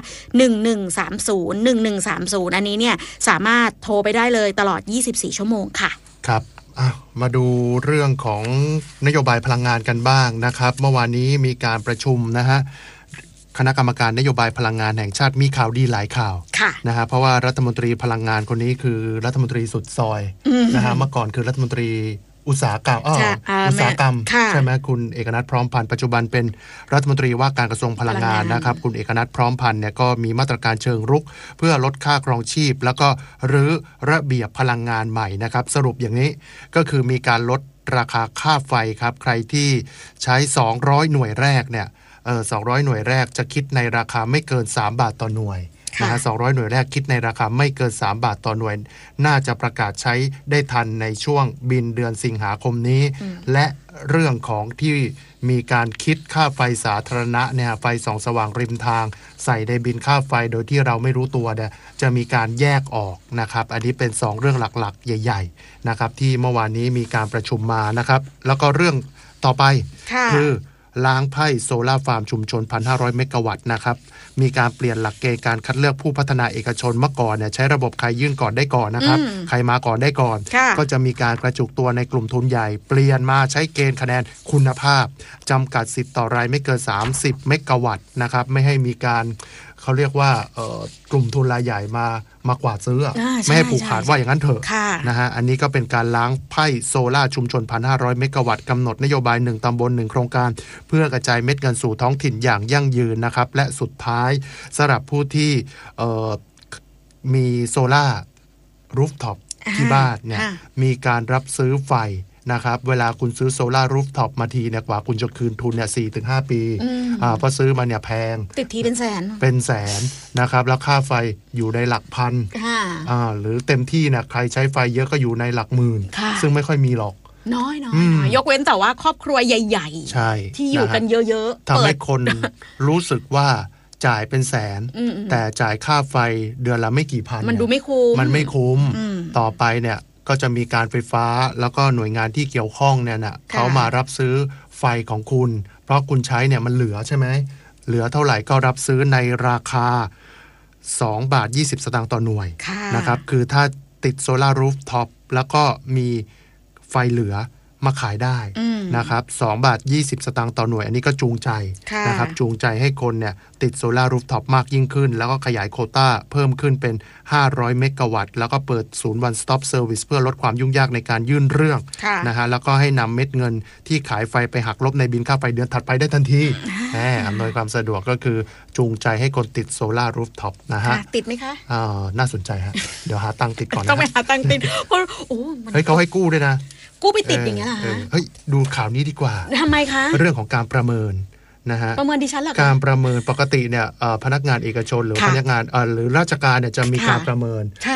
1130 อันนี้เนี่ยสามารถโทรไปได้เลยตลอด24ชั่วโมงค่ะครับมาดูเรื่องของนโยบายพลังงานกันบ้างนะครับเมื่อวานนี้มีการประชุมนะฮะคณะกรรมการนโยบายพลังงานแห่งชาติมีข่าวดีหลายข่าวนะฮะเพราะว่ารัฐมนตรีพลังงานคนนี้คือรัฐมนตรีสุดซอยนะฮะเมื่อก่อนคือรัฐมนตรีอุตสาหกรรมใช่ไหมคุณเอกนัทพร้อมพันธ์ปัจจุบันเป็นรัฐมนตรีว่าการกระทรวงพลังงานนะครับคุณเอกนัทพร้อมพันธ์เนี่ยก็มีมาตรการเชิงรุกเพื่อลดค่าครองชีพแล้วก็รื้อระเบียบพลังงานใหม่นะครับสรุปอย่างนี้ก็คือมีการลดราคาค่าไฟครับใครที่ใช้200หน่วยแรกเนี่ย200หน่วยแรกจะคิดในราคาไม่เกิน3บาทต่อหน่วยนะฮะ200หน่วยแรกคิดในราคาไม่เกิน3บาทต่อหน่วยน่าจะประกาศใช้ได้ทันในช่วงบินเดือนสิงหาคมนี้และเรื่องของที่มีการคิดค่าไฟสาธารณะเนี่ยไฟส่องสว่างริมทางใส่ในบินค่าไฟโดยที่เราไม่รู้ตัวเนี่ยจะมีการแยกออกนะครับอันนี้เป็น2เรื่องหลักๆใหญ่ๆนะครับที่เมื่อวานนี้มีการประชุมมานะครับแล้วก็เรื่องต่อไปคือล้างไพ่โซล่าฟาร์มชุมชน 1,500 เมกะวัตต์นะครับมีการเปลี่ยนหลักเกณฑ์การคัดเลือกผู้พัฒนาเอกชนเมื่อก่อนเนี่ยใช้ระบบใครยื่นก่อนได้ก่อนนะครับใครมาก่อนได้ก่อนก็จะมีการกระจุกตัวในกลุ่มทุนใหญ่เปลี่ยนมาใช้เกณฑ์คะแนนคุณภาพจำกัดสิทธิ์ต่อรายไม่เกิน30เมกะวัตต์นะครับไม่ให้มีการเขาเรียกว่ากลุ่มทุนรายใหญ่มากวาดซื้อไม่ให้ผูกขาดว่าอย่างนั้นเถอะนะฮะอันนี้ก็เป็นการล้างไพ่โซล่าชุมชน 1,500 เมกะวัตต์กำหนดนโยบาย1ตำบล1โครงการเพื่อกระจายเม็ดเงินสู่ท้องถิ่นอย่างยั่งยืนนะครับและสุดท้ายสำหรับผู้ที่มีโซล่ารูฟท็อปที่บ้านเนี่ยมีการรับซื้อไฟนะครับเวลาคุณซื้อโซล่ารูฟท็อปมาทีเนี่ยกว่าคุณจะคืนทุนเนี่ย 4-5 ปีเพราะซื้อมาเนี่ยแพงติดทีเป็นแสนนะครับแล้วค่าไฟอยู่ในหลักพันหรือเต็มที่เนี่ยใครใช้ไฟเยอะก็อยู่ในหลักหมื่นซึ่งไม่ค่อยมีหรอกน้อยยกเว้นแต่ว่าครอบครัวใหญ่ๆใช่ที่อยู่กันเยอะๆทำให้คนรู้สึกว่าจ่ายเป็นแสนแต่จ่ายค่าไฟเดือนละไม่กี่พันมันดูไม่คุ้มมันไม่คุ้มต่อไปเนี่ยก็จะมีการไฟฟ้าแล้วก็หน่วยงานที่เกี่ยวข้องเนี่ยนะเขามารับซื้อไฟของคุณเพราะคุณใช้เนี่ยมันเหลือใช่ไหมเหลือเท่าไหร่ก็รับซื้อในราคา2.20 บาทต่อหน่วยนะครับคือถ้าติดโซล่ารูฟท็อปแล้วก็มีไฟเหลือมาขายได้นะครับ2.20 บาทต่อหน่วยอันนี้ก็จูงใจนะครับจูงใจให้คนเนี่ยติดโซล่ารูฟท็อปมากยิ่งขึ้นแล้วก็ขยายโควต้าเพิ่มขึ้นเป็น500เมกะวัตต์แล้วก็เปิดศูนย์ One Stop Service เพื่อลดความยุ่งยากในการยื่นเรื่องนะฮะแล้วก็ให้นำเม็ดเงินที่ขายไฟไปหักลบในบินค่าไฟเดือนถัดไปได้ทันทีอำนวยความสะดวกก็คือจูงใจให้คนติดโซล่ารูฟท็อปนะฮะติดไหมคะน่าสนใจฮะเดี๋ยวหาตังค์ติดก่อนนะต้องไปหาตังค์ติดเฮ้ยเขาให้กู้ด้วยนะกู้ไปติดอย่างเงี้ยเหรอเฮ้ยดูข่าวนี้ดีกว่าทำไมคะเรื่องของการประเมินนะฮะประเมินดิฉันเหรอการประเมินปกติเนี่ยพนักงานเอกชนหรือพนักงานหรือราชการเนี่ยจะมีการประเมิน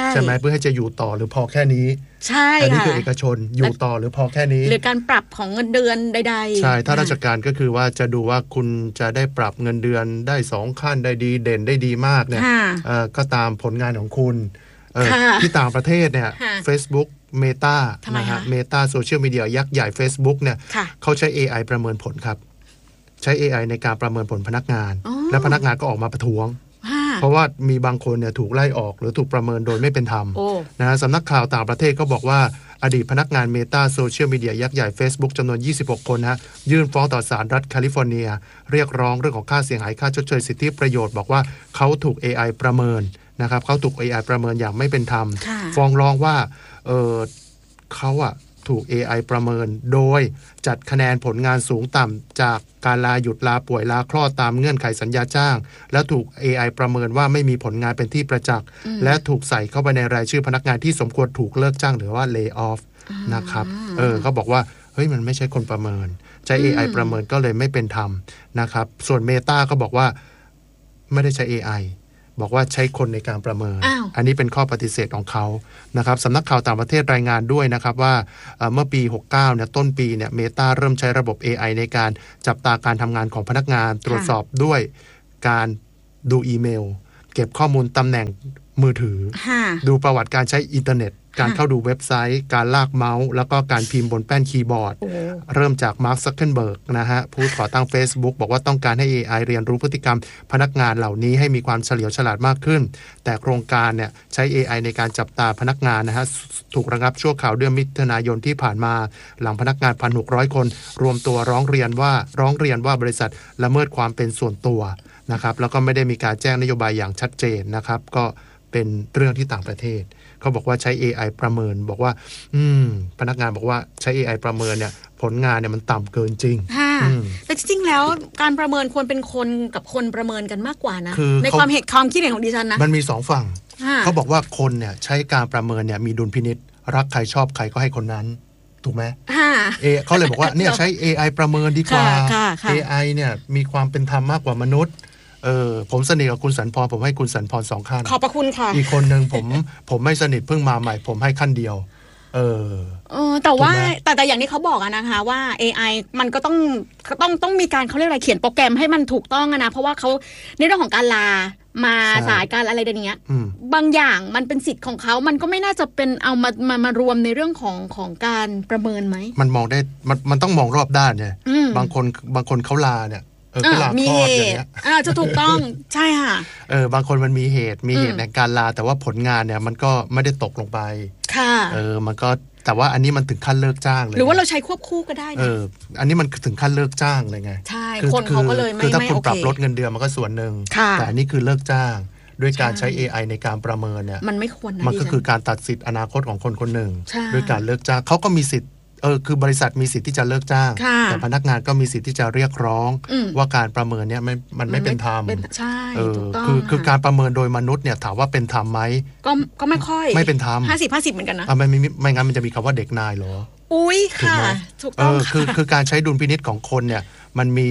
ใช่ไหมเพื่อให้จะอยู่ต่อหรือพอแค่นี้ใช่ค่ะอันนี้คือเอกชนอยู่ต่อหรือพอแค่นี้หรือการปรับของเงินเดือนใดๆใช่ถ้าราชการก็คือว่าจะดูว่าคุณจะได้ปรับเงินเดือนได้2ขั้นได้ดีเด่นได้ดีมากเนี่ยก็ตามผลงานของคุณที่ต่างประเทศเนี่ย Facebook Meta นะฮะ Meta โซเชียลมีเดียยักษ์ใหญ่ Facebook เนี่ยเขาใช้ AI ประเมินผลครับใช้ AI ในการประเมินผลพนักงานและพนักงานก็ออกมาประท้วงเพราะว่ามีบางคนเนี่ยถูกไล่ออกหรือถูกประเมินโดยไม่เป็นธรรมนะสำนักข่าวต่างประเทศก็บอกว่าอดีตพนักงาน Meta โซเชียลมีเดียยักษ์ใหญ่ Facebook จำนวน26คนยื่นฟ้องต่อศาลรัฐแคลิฟอร์เนียเรียกร้องเรื่องของค่าเสียหายค่าชดเชยสิทธิประโยชน์บอกว่าเขาถูก AI ประเมินนะครับเขาถูก AI ประเมินอย่างไม่เป็นธรรมฟ้องร้องว่าเขาถูก AI ประเมินโดยจัดคะแนนผลงานสูงต่ำจากการลาหยุดลาป่วยลาคลอดตามเงื่อนไขสัญญาจ้างแล้วถูก AI ประเมินว่าไม่มีผลงานเป็นที่ประจักษ์และถูกใส่เข้าไปในรายชื่อพนักงานที่สมควรถูกเลิกจ้างหรือว่า lay off นะครับเขาบอกว่าเฮ้ยมันไม่ใช่คนประเมินใช้ AI ประเมินก็เลยไม่เป็นธรรมนะครับส่วน Meta ก็บอกว่าไม่ได้ใช้ AIบอกว่าใช้คนในการประเมิน อันนี้เป็นข้อปฏิเสธของเขานะครับสำนักข่าวต่างประเทศรายงานด้วยนะครับว่าเมื่อปี69เนี่ยต้นปีเนี่ย Meta เริ่มใช้ระบบ AI ในการจับตาการทำงานของพนักงานตรวจสอบด้วยการดูอีเมลเก็บข้อมูลตำแหน่งมือถือดูประวัติการใช้อินเทอร์เน็ตการเข้าดูเว็บไซต์การลากเมาส์แล้วก็การพิมพ์บนแป้นคีย์บอร์ดเริ่มจากมาร์ค ซักเคอร์เบิร์กนะฮะผู้ก่อตั้ง Facebook บอกว่าต้องการให้ AI เรียนรู้พฤติกรรมพนักงานเหล่านี้ให้มีความเฉลียวฉลาดมากขึ้นแต่โครงการเนี่ยใช้ AI ในการจับตาพนักงานนะฮะถูกระงับชั่วคราวเดือนมิถุนายนที่ผ่านมาหลังพนักงาน 1,600 คนรวมตัวร้องเรียนว่าบริษัทละเมิดความเป็นส่วนตัวนะครับแล้วก็ไม่ได้มีการแจ้งนโยบายอย่างชัดเจนนะครับก็เป็นเรื่องที่ต่างประเทศเขาบอกว่าใช้ AI ประเมินบอกว่าพนักงานบอกว่าใช้ AI ประเมินเนี่ยผลงานเนี่ยมันต่ำเกินจริงแต่จริงๆแล้วการประเมินควรเป็นคนกับคนประเมินกันมากกว่านะในความคิดเห็นของดิฉันนะมันมี2ฝั่งเขาบอกว่าคนเนี่ยใช้การประเมินเนี่ยมีดุลพินิจรักใครชอบใครก็ให้คนนั้นถูกไหมเขาเลยบอกว่าเนี่ยใช้ AI ประเมินดีกว่า AI เนี่ยมีความเป็นธรรมมากกว่ามนุษย์ผมสนิทกับคุณสันพรผมให้คุณสันพร2ขั้นขอบพระคุณค่ะอีกคนนึงผมไม่สนิทเพิ่งมาใหม่ผมให้ขั้นเดียวแต่ว่าแต่อย่างที่เขาบอกนะคะว่า AI มันก็ต้องมีการเขาเรียกอะไรเขียนโปรแกรมให้มันถูกต้องนะเพราะว่าเขาในเรื่องของการลามาสายการอะไรอย่างเงี้ยบางอย่างมันเป็นสิทธิ์ของเขามันก็ไม่น่าจะเป็นเอามารวมในเรื่องของการประเมินไหมมันมองได้มันต้องมองรอบด้านเนี่ยบางคนเขาลาเนี่ยมีเหตุจะถูกต้องใช่ค่ะบางคนมันมีเหตุในการลาแต่ว่าผลงานเนี่ยมันก็ไม่ได้ตกลงไปค่ะมันก็แต่ว่าอันนี้มันถึงขั้นเลิกจ้างเลยหรือว่าเราใช้ควบคู่ก็ได้นะอันนี้มันถึงขั้นเลิกจ้างเลยไงใช่คนเขาก็เลยไม่คือถ้าคุณปรับลดเงินเดือนมันก็ส่วนหนึ่งแต่อันนี้คือเลิกจ้างด้วยการใช้ AI ในการประเมินเนี่ยมันไม่ควรนะมันก็คือการตัดสิทธิ์อนาคตของคนคนหนึ่งด้วยการเลิกจ้างเขาก็มีสิทธิ์คือบริษัทมีสิทธิ์ที่จะเลิกจ้างแต่พนักงานก็มีสิทธิ์ที่จะเรียกร้องว่าการประเมินเนี่ยมันไม่เป็นธรรมใช่ถูกต้องคือการประเมินโดยมนุษย์เนี่ยถามว่าเป็นธรรมไหมก็ไม่ค่อยไม่เป็นธรรม 50-50เหมือนกันนะไม่งั้นมันจะมีคำว่าเด็กนายเหรออุ้ยค่ะถูกต้องคือการใช้ดุลพินิจของคนเนี่ยมันมี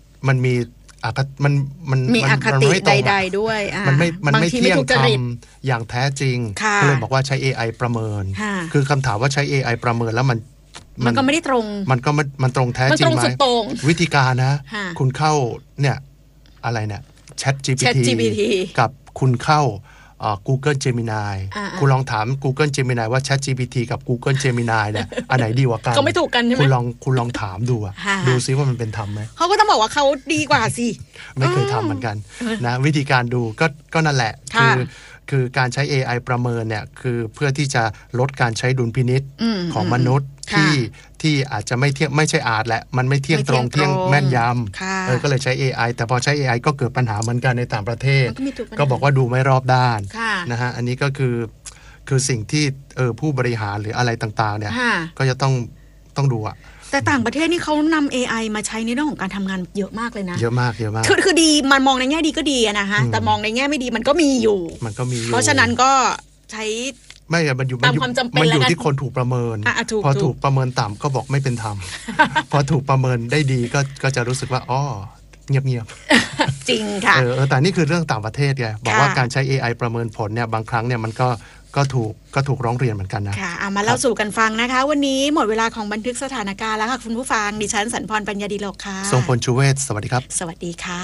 มีอคติใดๆด้วยมันไม่เที่ยงธรรมอย่างแท้จริงก็เลยบอกว่าใช้ AI ประเมินคือคำถามว่าใช้ AI ประเมินแล้วมันก็ไม่ได้ตรงมันตรงแท้จริงไหมวิธีการนะคุณเข้าเนี่ยอะไรเนี่ย ChatGPT กับคุณเข้าGoogle Gemini คุณลองถาม Google Gemini ว่า ChatGPT กับ Google Gemini เนี่ยอันไหนดีกว่ากันก็ไม่ถูกกันใช่ไหมคุณลองถามดูดูซิว่ามันเป็นธรรมไหมเขาก็ต้องบอกว่าเขาดีกว่าสิไม่เคยทำเหมือนกันนะวิธีการดูก็นั่นแหละคือการใช้ AI ประเมินเนี่ยคือเพื่อที่จะลดการใช้ดุลพินิจของมนุษย์ที่อาจจะไม่ใช่อาจแหละมันไม่เที่ยงตรงเที่ยงแม่นยำก็เลยใช้ AI แต่พอใช้ AI ก็เกิดปัญหาเหมือนกันในต่างประเทศก็บอกว่าดูไม่รอบด้านนะฮะอันนี้ก็คือสิ่งที่ผู้บริหารหรืออะไรต่างๆเนี่ยก็จะต้องดูอะแต่ต่างประเทศนี่เขานำ AI มาใช้ในเรื่องของการทำงานเยอะมากเลยนะเยอะมากคือดีมันมองในแง่ดีก็ดีนะคะแต่มองในแง่ไม่ดีมันก็มีอยู่เพราะฉะนั้นก็ใช้ไม่มันอยู่ที่คนถูกประเมินพอถูกประเมินต่ำก็บอกไม่เป็นธรรมพอถูกประเมินได้ดีก็จะรู้สึกว่าอ๋อเงียบจริงค่ะแต่นี่คือเรื่องต่างประเทศไงบอกว่าการใช้ AI ประเมินผลเนี่ยบางครั้งเนี่ยมันก็ก็ถูกร้องเรียนเหมือนกันนะค่ะมาเล่าสู่กันฟังนะคะวันนี้หมดเวลาของบันทึกสถานการณ์แล้วค่ะคุณผู้ฟังดิฉันสันพรปัญญาดีโลกค่ะทรงพลชูเวศสวัสดีครับสวัสดีค่ะ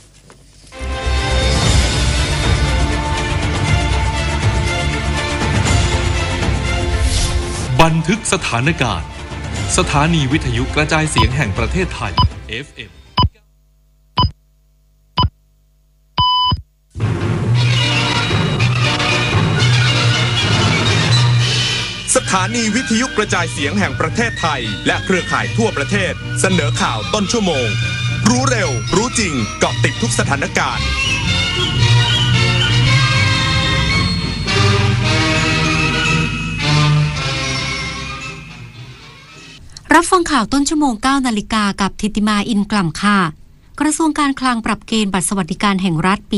บันทึกสถานการณ์สถานีวิทยุกระจายเสียงแห่งประเทศไทย FM สถานีวิทยุกระจายเสียงแห่งประเทศไทยและเครือข่ายทั่วประเทศเสนอข่าวต้นชั่วโมงรู้เร็วรู้จริงเกาะติดทุกสถานการณ์รับฟังข่าวต้นชั่วโมง 9 นาฬิกากับธิติมาอินกล่ำค่ะกระทรวงการคลังปรับเกณฑ์บัตรสวัสดิการแห่งรัฐปี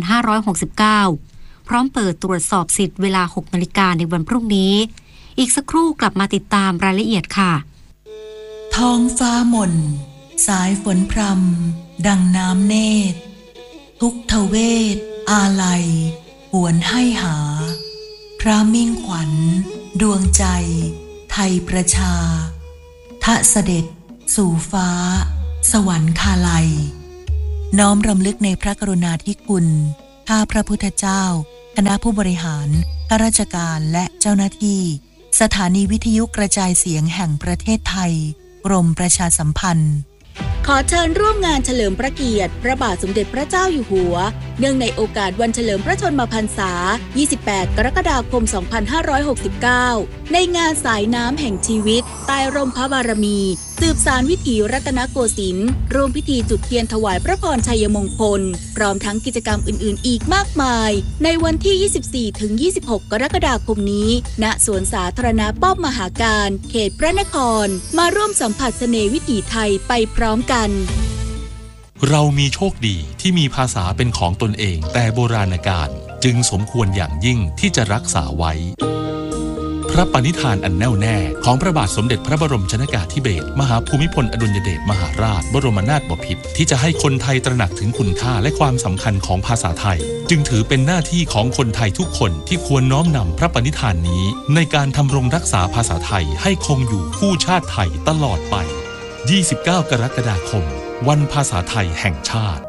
2569 พร้อมเปิดตรวจสอบสิทธิ์เวลา 6 นาฬิกาในวันพรุ่งนี้อีกสักครู่กลับมาติดตามรายละเอียดค่ะท้องฟ้าหม่นสายฝนพรำดังน้ำเนตรทุกทเวทอาลัยหวนให้หาพระมิ่งขวัญดวงใจไทยประชาทะเสด็จสู่ฟ้าสวรรคาลัยน้อมรำลึกในพระกรุณาธิคุณข้าพระพุทธเจ้าคณะผู้บริหารข้าราชการและเจ้าหน้าที่สถานีวิทยุกระจายเสียงแห่งประเทศไทยกรมประชาสัมพันธ์ขอเชิญร่วมงานเฉลิมพระเกียรติพระบาทสมเด็จพระเจ้าอยู่หัวเนื่องในโอกาสวันเฉลิมพระชนมพรรษา 28 กรกฎาคม 2569 ในงานสายน้ำแห่งชีวิตใต้ร่มพระบารมีสืบสานวิถีรัตนโกสินทร์ร่วมพิธีจุดเทียนถวายพระพรชัยมงคลพร้อมทั้งกิจกรรมอื่นๆอีกมากมายในวันที่ 24-26 กรกฎาคมนี้ณสวนสาธารณะป้อมมหาการเขตพระนครมาร่วมสัมผัสเสน่ห์วิถีไทยไปพร้อมกันเรามีโชคดีที่มีภาษาเป็นของตนเองแต่โบราณกาลจึงสมควรอย่างยิ่งที่จะรักษาไว้พระปณิธานอันแน่วแน่ของพระบาทสมเด็จพระบรมชนกาธิเบศรมหาภูมิพลอดุลยเดชมหาราชบรมนาถบพิตรที่จะให้คนไทยตระหนักถึงคุณค่าและความสำคัญของภาษาไทยจึงถือเป็นหน้าที่ของคนไทยทุกคนที่ควรน้อมนำพระปณิธานนี้ในการทำรงรักษาภาษาไทยให้คงอยู่คู่ชาติไทยตลอดไป29 กรกฎาคมวันภาษาไทยแห่งชาติ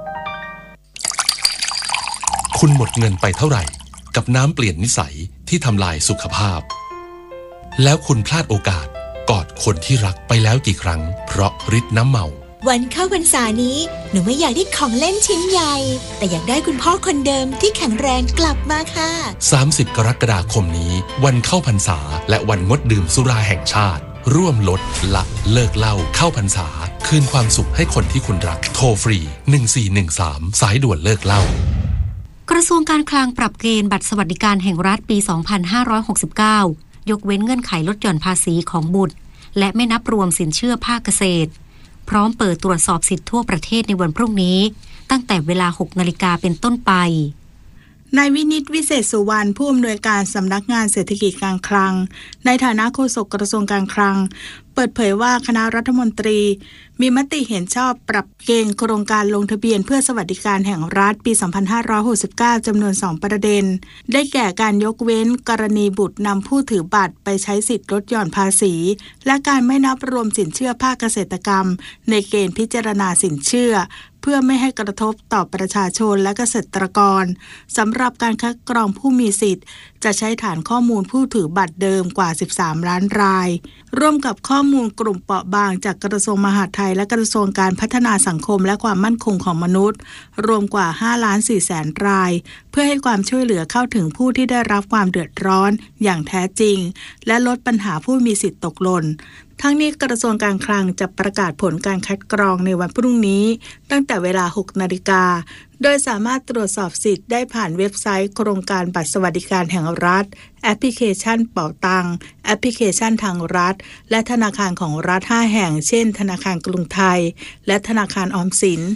คุณหมดเงินไปเท่าไหร่กับน้ำเปลี่ยนนิสัยที่ทำลายสุขภาพแล้วคุณพลาดโอกาสกอดคนที่รักไปแล้วกี่ครั้งเพราะฤทธิ์น้ำเมาวันเข้าพรรษานี้หนูไม่อยากได้ของเล่นชิ้นใหญ่แต่อยากได้คุณพ่อคนเดิมที่แข็งแรงกลับมาค่ะ 30 กรกฎาคมนี้วันเข้าพรรษาและวันงดดื่มสุราแห่งชาติร่วมลดละเลิกเหล้าเข้าพรรษาคืนความสุขให้คนที่คุณรักโทรฟรี1413สายด่วนเลิกเหล้ากระทรวงการคลังปรับเกณฑ์บัตรสวัสดิการแห่งรัฐปี 2569 ยกเว้นเงื่อนไขลดหย่อนภาษีของบุตรและไม่นับรวมสินเชื่อภาคเกษตรพร้อมเปิดตรวจสอบสิทธิทั่วประเทศในวันพรุ่งนี้ตั้งแต่เวลา 6 นาฬิกาเป็นต้นไปนายวินิตวิเศษสุวรรณผู้อำนวยการสำนักงานเศรษฐกิจการคลังในฐานะโฆษกกระทรวงการคลังเปิดเผยว่าคณะรัฐมนตรีมีมติเห็นชอบปรับเกณฑ์โครงการลงทะเบียนเพื่อสวัสดิการแห่งรัฐปี 2569 จำนวน 2 ประเด็นได้แก่การยกเว้นกรณีบุตรนำผู้ถือบัตรไปใช้สิทธิลดหย่อนภาษีและการไม่นับรวมสินเชื่อภาคเกษตรกรรมในเกณฑ์พิจารณาสินเชื่อเพื่อไม่ให้กระทบต่อประชาชนและเกษตรกรสำหรับการคัดกรองผู้มีสิทธิ์จะใช้ฐานข้อมูลผู้ถือบัตรเดิมกว่า 13 ล้านรายร่วมกับข้อมูลกลุ่มเปราะบางจากกระทรวงมหาดไทยและกระทรวงการพัฒนาสังคมและความมั่นคงของมนุษย์รวมกว่า 5.4 แสนรายเพื่อให้ความช่วยเหลือเข้าถึงผู้ที่ได้รับความเดือดร้อนอย่างแท้จริงและลดปัญหาผู้มีสิทธิ์ตกหล่นทั้งนี้กระทรวงการคลังจะประกาศผลการคัดกรองในวันพรุ่งนี้ตั้งแต่เวลา 6 นาฬิกาโดยสามารถตรวจสอบสิทธิ์ได้ผ่านเว็บไซต์โครงการบัตรสวัสดิการแห่งรัฐแอปพลิเคชันเป๋าตังแอปพลิเคชันทางรัฐและธนาคารของรัฐ5แห่งเช่นธนาคารกรุงไทยและธนาคารออมสิน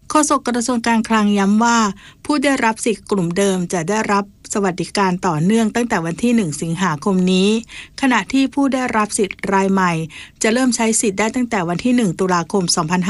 โฆษกกระทรวงการคลังย้ำว่าผู้ได้รับสิทธิ์กลุ่มเดิมจะได้รับสวัสดิการต่อเนื่องตั้งแต่วันที่1 สิงหาคมนี้ขณะที่ผู้ได้รับสิทธิ์รายใหม่จะเริ่มใช้สิทธิ์ได้ตั้งแต่วันที่1 ตุลาคม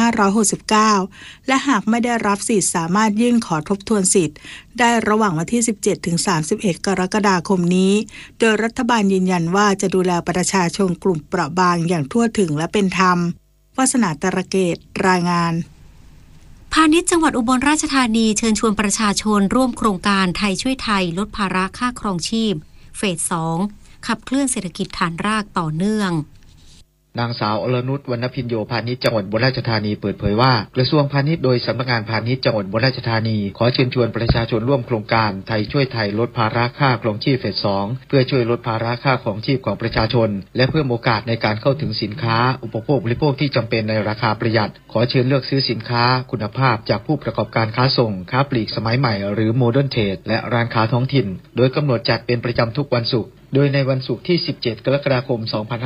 2569และหากไม่ได้รับสิทธิ์สามารถยื่นขอทบทวนสิทธิ์ได้ระหว่างวันที่17 ถึง 31 กรกฎาคมนี้โดยรัฐบาลยืนยันว่าจะดูแลประชาชนกลุ่มเปราะบางอย่างทั่วถึงและเป็นธรรมวาสนาตระเกตรายงานพาณิชย์จังหวัดอุบลราชธานีเชิญชวนประชาชนร่วมโครงการไทยช่วยไทยลดภาระค่าครองชีพเฟส 2 ขับเคลื่อนเศรษฐกิจฐานรากต่อเนื่องนางสาวอรนุช วรรณพิญโยพาณิชย์จังหวัดอุบลราชธานีเปิดเผยว่ากระทรวงพาณิชย์โดยสำนักงานพาณิชย์จังหวัดอุบลราชธานีขอเชิญชวนประชาชนร่วมโครงการไทยช่วยไทยลดภาระค่าครองชีพเฟส 2เพื่อช่วยลดภาระค่าครองชีพของประชาชนและเพิ่มโอกาสในการเข้าถึงสินค้าอุปโภคบริโภคที่จำเป็นในราคาประหยัดขอเชิญเลือกซื้อสินค้าคุณภาพจากผู้ประกอบการค้าส่งค้าปลีกสมัยใหม่หรือโมเดิร์นเทรดและร้านค้าท้องถิ่นโดยกำหนดจัดเป็นประจำทุกวันศุกร์โดยในวันศุกร์ที่17 กรกฎาคม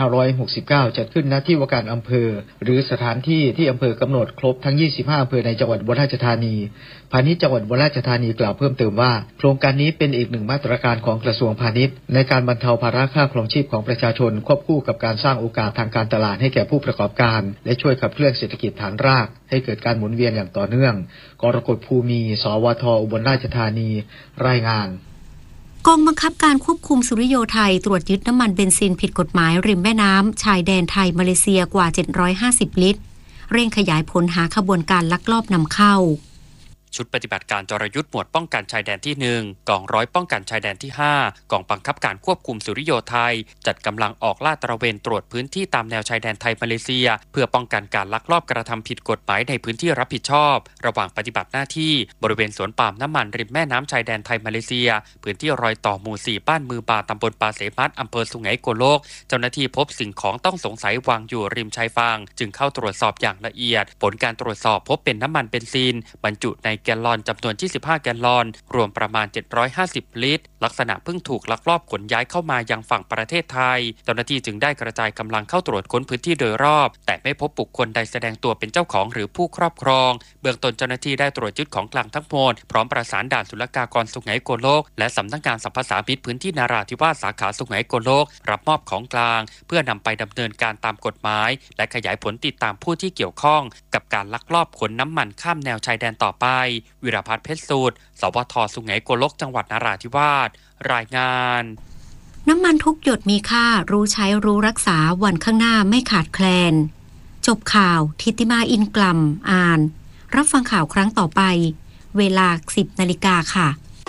2569จัดขึ้นณที่ว่าการอำเภอหรือสถานที่ที่อำเภอกำหนดครบทั้ง25อำเภอในจังหวัดอุบลราชธานีพาณิชย์จังหวัดอุบลราชธานีกล่าวเพิ่มเติมว่าโครงการนี้เป็นอีกหนึ่งมาตรการของกระทรวงพาณิชย์ในการบรรเทาภาระค่าครองชีพของประชาชนควบคู่กับการสร้างโอกาสทางการตลาดให้แก่ผู้ประกอบการและช่วยขับเคลื่อนเศรษฐกิจฐานรากให้เกิดการหมุนเวียนอย่างต่อเนื่องกรกฎภูมิ สวท อุบลราชธานีรายงานกองบังคับการควบคุมสุริโยไทยตรวจยึดน้ำมันเบนซินผิดกฎหมายริมแม่น้ำชายแดนไทยมาเลเซียกว่า750ลิตรเร่งขยายผลหาขบวนการลักลอบนำเข้าชุดปฏิบัติการจรยุทธ์หมวดป้องกันชายแดนที่1กองร้อยป้องกันชายแดนที่5กองบังคับการควบคุมสุริโยไทยจัดกำลังออกลาดตระเวนตรวจพื้นที่ตามแนวชายแดนไทยมาเลเซียเพื่อป้องกันการลักลอบกระทำผิดกฎหมายในพื้นที่รับผิดชอบระหว่างปฏิบัติหน้าที่บริเวณสวนปาล์มน้ำมันริมแม่น้ำชายแดนไทยมาเลเซียพื้นที่รอยต่อหมู่4บ้านมือบาตำบลปาเสมัดอำเภอสุไหงโกลกเจ้าหน้าที่พบสิ่งของต้องสงสัยวางอยู่ริมชายฝั่งจึงเข้าตรวจสอบอย่างละเอียดผลการตรวจสอบพบเป็นน้ำมันเบนซินบรรจุในแกลลอนจำนวน25 แกลลอนรวมประมาณ750ลิตรลักษณะเพิ่งถูกลักลอบขนย้ายเข้ามายังฝั่งประเทศไทยเจ้าหน้าที่จึงได้กระจายกำลังเข้าตรวจค้นพื้นที่โดยรอบแต่ไม่พบบุคคลใดแสดงตัวเป็นเจ้าของหรือผู้ครอบครองเบื้องต้นเจ้าหน้าที่ได้ตรวจยึดของกลางทั้งหมดพร้อมประสานด่านศุลกากรสุไหงโกลกและสำนักงานสรรพสามิตพื้นที่นราธิวาสสาขาสุไหงโกลกรับมอบของกลางเพื่อนำไปดำเนินการตามกฎหมายและขยายผลติดตามผู้ที่เกี่ยวข้องกับการลักลอบขนน้ำมันข้ามแนวชายแดนต่อไปวิรพัฒน์เพชรสูตรสวท.สุไหงโกลกจังหวัดนราธิวาสรายงานน้ำมันทุกหยดมีค่ารู้ใช้รู้รักษาวันข้างหน้าไม่ขาดแคลนจบข่าวทิติมาอินกลัมอ่านรับฟังข่าวครั้งต่อไปเวลา 10 นาฬิกาค่ะ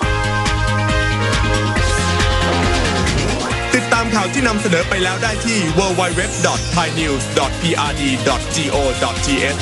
ติดตามข่าวที่นำเสนอไปแล้วได้ที่ www.thainews.prd.go.th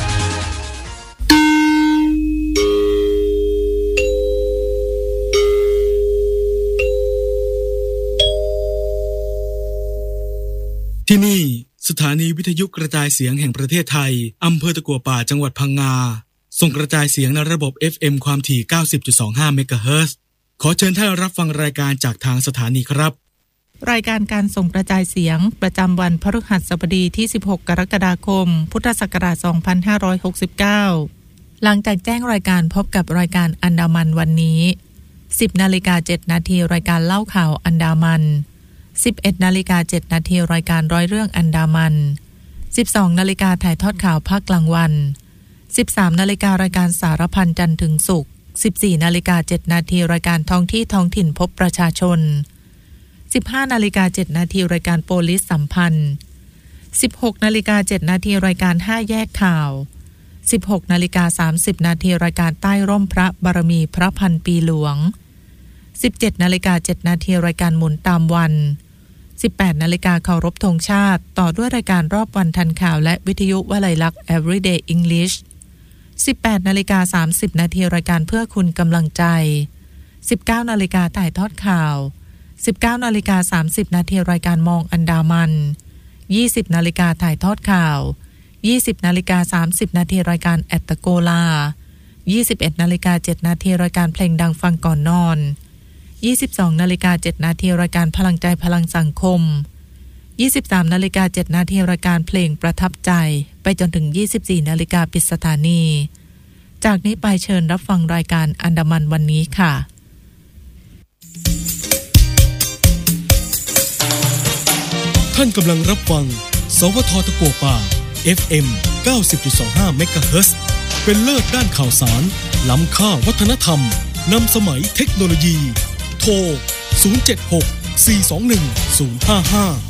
ที่นี่สถานีวิทยุกระจายเสียงแห่งประเทศไทยอำเภอตะกั่วป่าจังหวัดพังงาส่งกระจายเสียงในระบบ FM ความถี่ 90.25 เมกะเฮิรตซ์ขอเชิญท่านรับฟังรายการจากทางสถานีครับรายการการส่งกระจายเสียงประจำวันพฤหัสบดีที่16 กรกฎาคมพุทธศักราช 2569หลังจากแจ้งรายการพบกับรายการอันดามันวันนี้ 10:07 น.รายการเล่าข่าวอันดามัน11:07 น.รายการร้อยเรื่องอันดามัน 12:00 น.ถ่ายทอดข่าวภาคกลางวัน 13:00 น.รายการสารพันจันทร์ถึงศุกร์ 14:07 น.รายการท้องที่ท้องถิ่นพบประชาชน 15:07 น.รายการโปลิสสัมพันธ์ 16:07 น.รายการ5แยกข่าว 16:30 น.รายการใต้ร่มพระบารมีพระพันปีหลวง17:07 น.รายการหมุนตามวัน 18:00 น.เคารพธงชาติต่อด้วยรายการรอบวันทันข่าวและวิทยุวลัยลักษณ์ Everyday English 18:30 น.รายการเพื่อคุณกำลังใจ 19:00 น.ถ่ายทอดข่าว 19:30 น.รายการมองอันดามัน 20:00 น.ถ่ายทอดข่าว 20:30 น.รายการแอตตะโกลา 21:07 น.รายการเพลงดังฟังก่อนนอน22:07 น.รายการพลังใจพลังสังคม 23:07 น.รายการเพลงประทับใจไปจนถึง 24:00 น.ปิดสถานีจากนี้ไปเชิญรับฟังรายการอันดามันวันนี้ค่ะท่านกำลังรับฟังสวทตะกั่วป่า FM 90.25 เมกะเฮิรตซ์เป็นเลิศด้านข่าวสารล้ำค่าวัฒนธรรมนำสมัยเทคโนโลยีโทร 076-421-055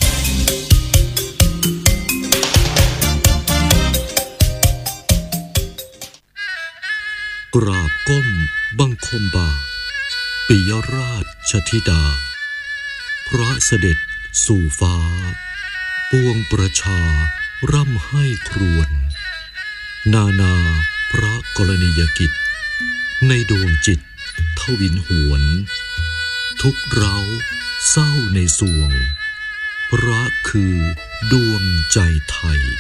กราบก้มบังคมบาทปิยราชธิดาพระเสด็จสู่ฟ้าปวงประชาร่ำให้ครวญนานาพระกรณียกิจในดวงจิตทวินหวนทุกเร้าเศร้าในสวงพระคือดวงใจไทย